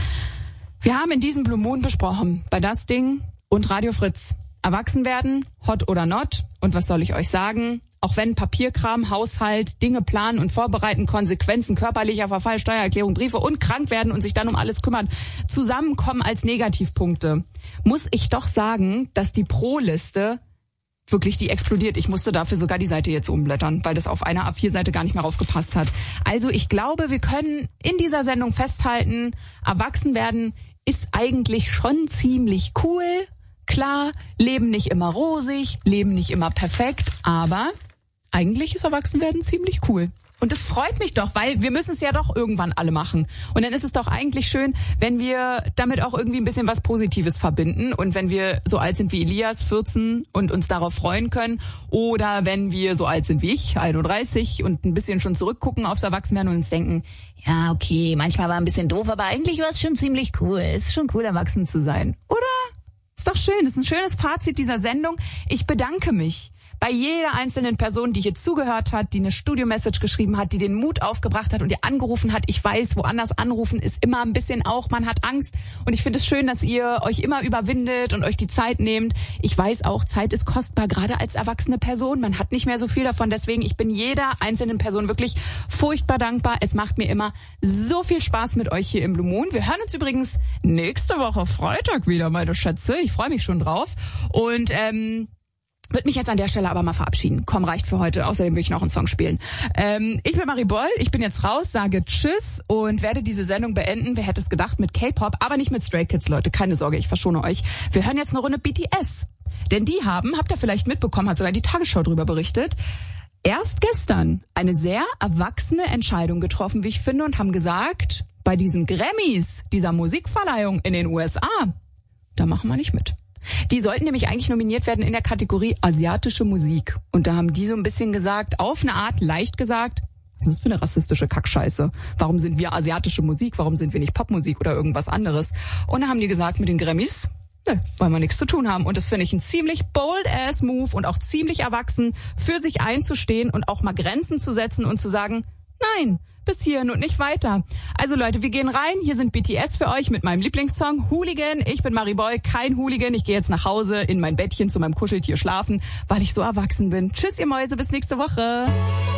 Wir haben in diesem Blue Moon besprochen, bei Das Ding und Radio Fritz. Erwachsen werden, hot oder not. Und was soll ich euch sagen? Auch wenn Papierkram, Haushalt, Dinge planen und vorbereiten, Konsequenzen, körperlicher Verfall, Steuererklärung, Briefe und krank werden und sich dann um alles kümmern, zusammenkommen als Negativpunkte, muss ich doch sagen, dass die Pro-Liste wirklich, die explodiert. Ich musste dafür sogar die Seite jetzt umblättern, weil das auf einer A vier Seite gar nicht mehr raufgepasst hat. Also ich glaube, wir können in dieser Sendung festhalten, erwachsen werden ist eigentlich schon ziemlich cool. Klar, Leben nicht immer rosig, Leben nicht immer perfekt, aber eigentlich ist Erwachsenwerden ziemlich cool. Und das freut mich doch, weil wir müssen es ja doch irgendwann alle machen. Und dann ist es doch eigentlich schön, wenn wir damit auch irgendwie ein bisschen was Positives verbinden. Und wenn wir so alt sind wie Elias, vierzehn, und uns darauf freuen können. Oder wenn wir so alt sind wie ich, einunddreißig, und ein bisschen schon zurückgucken aufs Erwachsenwerden und uns denken, ja, okay, manchmal war ein bisschen doof, aber eigentlich war es schon ziemlich cool. Es ist schon cool, erwachsen zu sein. Oder? Ist doch schön. Das ist ein schönes Fazit dieser Sendung. Ich bedanke mich bei jeder einzelnen Person, die hier zugehört hat, die eine Studio-Message geschrieben hat, die den Mut aufgebracht hat und ihr angerufen hat. Ich weiß, woanders anrufen ist immer ein bisschen auch, man hat Angst. Und ich finde es schön, dass ihr euch immer überwindet und euch die Zeit nehmt. Ich weiß auch, Zeit ist kostbar, gerade als erwachsene Person. Man hat nicht mehr so viel davon. Deswegen, ich bin jeder einzelnen Person wirklich furchtbar dankbar. Es macht mir immer so viel Spaß mit euch hier im Blue Moon. Wir hören uns übrigens nächste Woche Freitag wieder, meine Schätze. Ich freue mich schon drauf. Und ähm... würde mich jetzt an der Stelle aber mal verabschieden. Komm, reicht für heute. Außerdem will ich noch einen Song spielen. Ähm, ich bin Marie Boll, ich bin jetzt raus, sage Tschüss und werde diese Sendung beenden. Wer hätte es gedacht, mit K-Pop, aber nicht mit Stray Kids, Leute. Keine Sorge, ich verschone euch. Wir hören jetzt eine Runde B T S. Denn die haben, habt ihr vielleicht mitbekommen, hat sogar die Tagesschau drüber berichtet, erst gestern eine sehr erwachsene Entscheidung getroffen, wie ich finde, und haben gesagt, bei diesen Grammys, dieser Musikverleihung in den U S A, da machen wir nicht mit. Die sollten nämlich eigentlich nominiert werden in der Kategorie asiatische Musik. Und da haben die so ein bisschen gesagt, auf eine Art leicht gesagt, was ist das für eine rassistische Kackscheiße? Warum sind wir asiatische Musik? Warum sind wir nicht Popmusik oder irgendwas anderes? Und da haben die gesagt, mit den Grammys, ne, wollen wir nichts zu tun haben. Und das finde ich ein ziemlich bold-ass Move und auch ziemlich erwachsen, für sich einzustehen und auch mal Grenzen zu setzen und zu sagen, nein, bis hierhin und nicht weiter. Also Leute, wir gehen rein. Hier sind B T S für euch mit meinem Lieblingssong Hooligan. Ich bin Marie Boll, kein Hooligan. Ich gehe jetzt nach Hause in mein Bettchen zu meinem Kuscheltier schlafen, weil ich so erwachsen bin. Tschüss, ihr Mäuse, bis nächste Woche.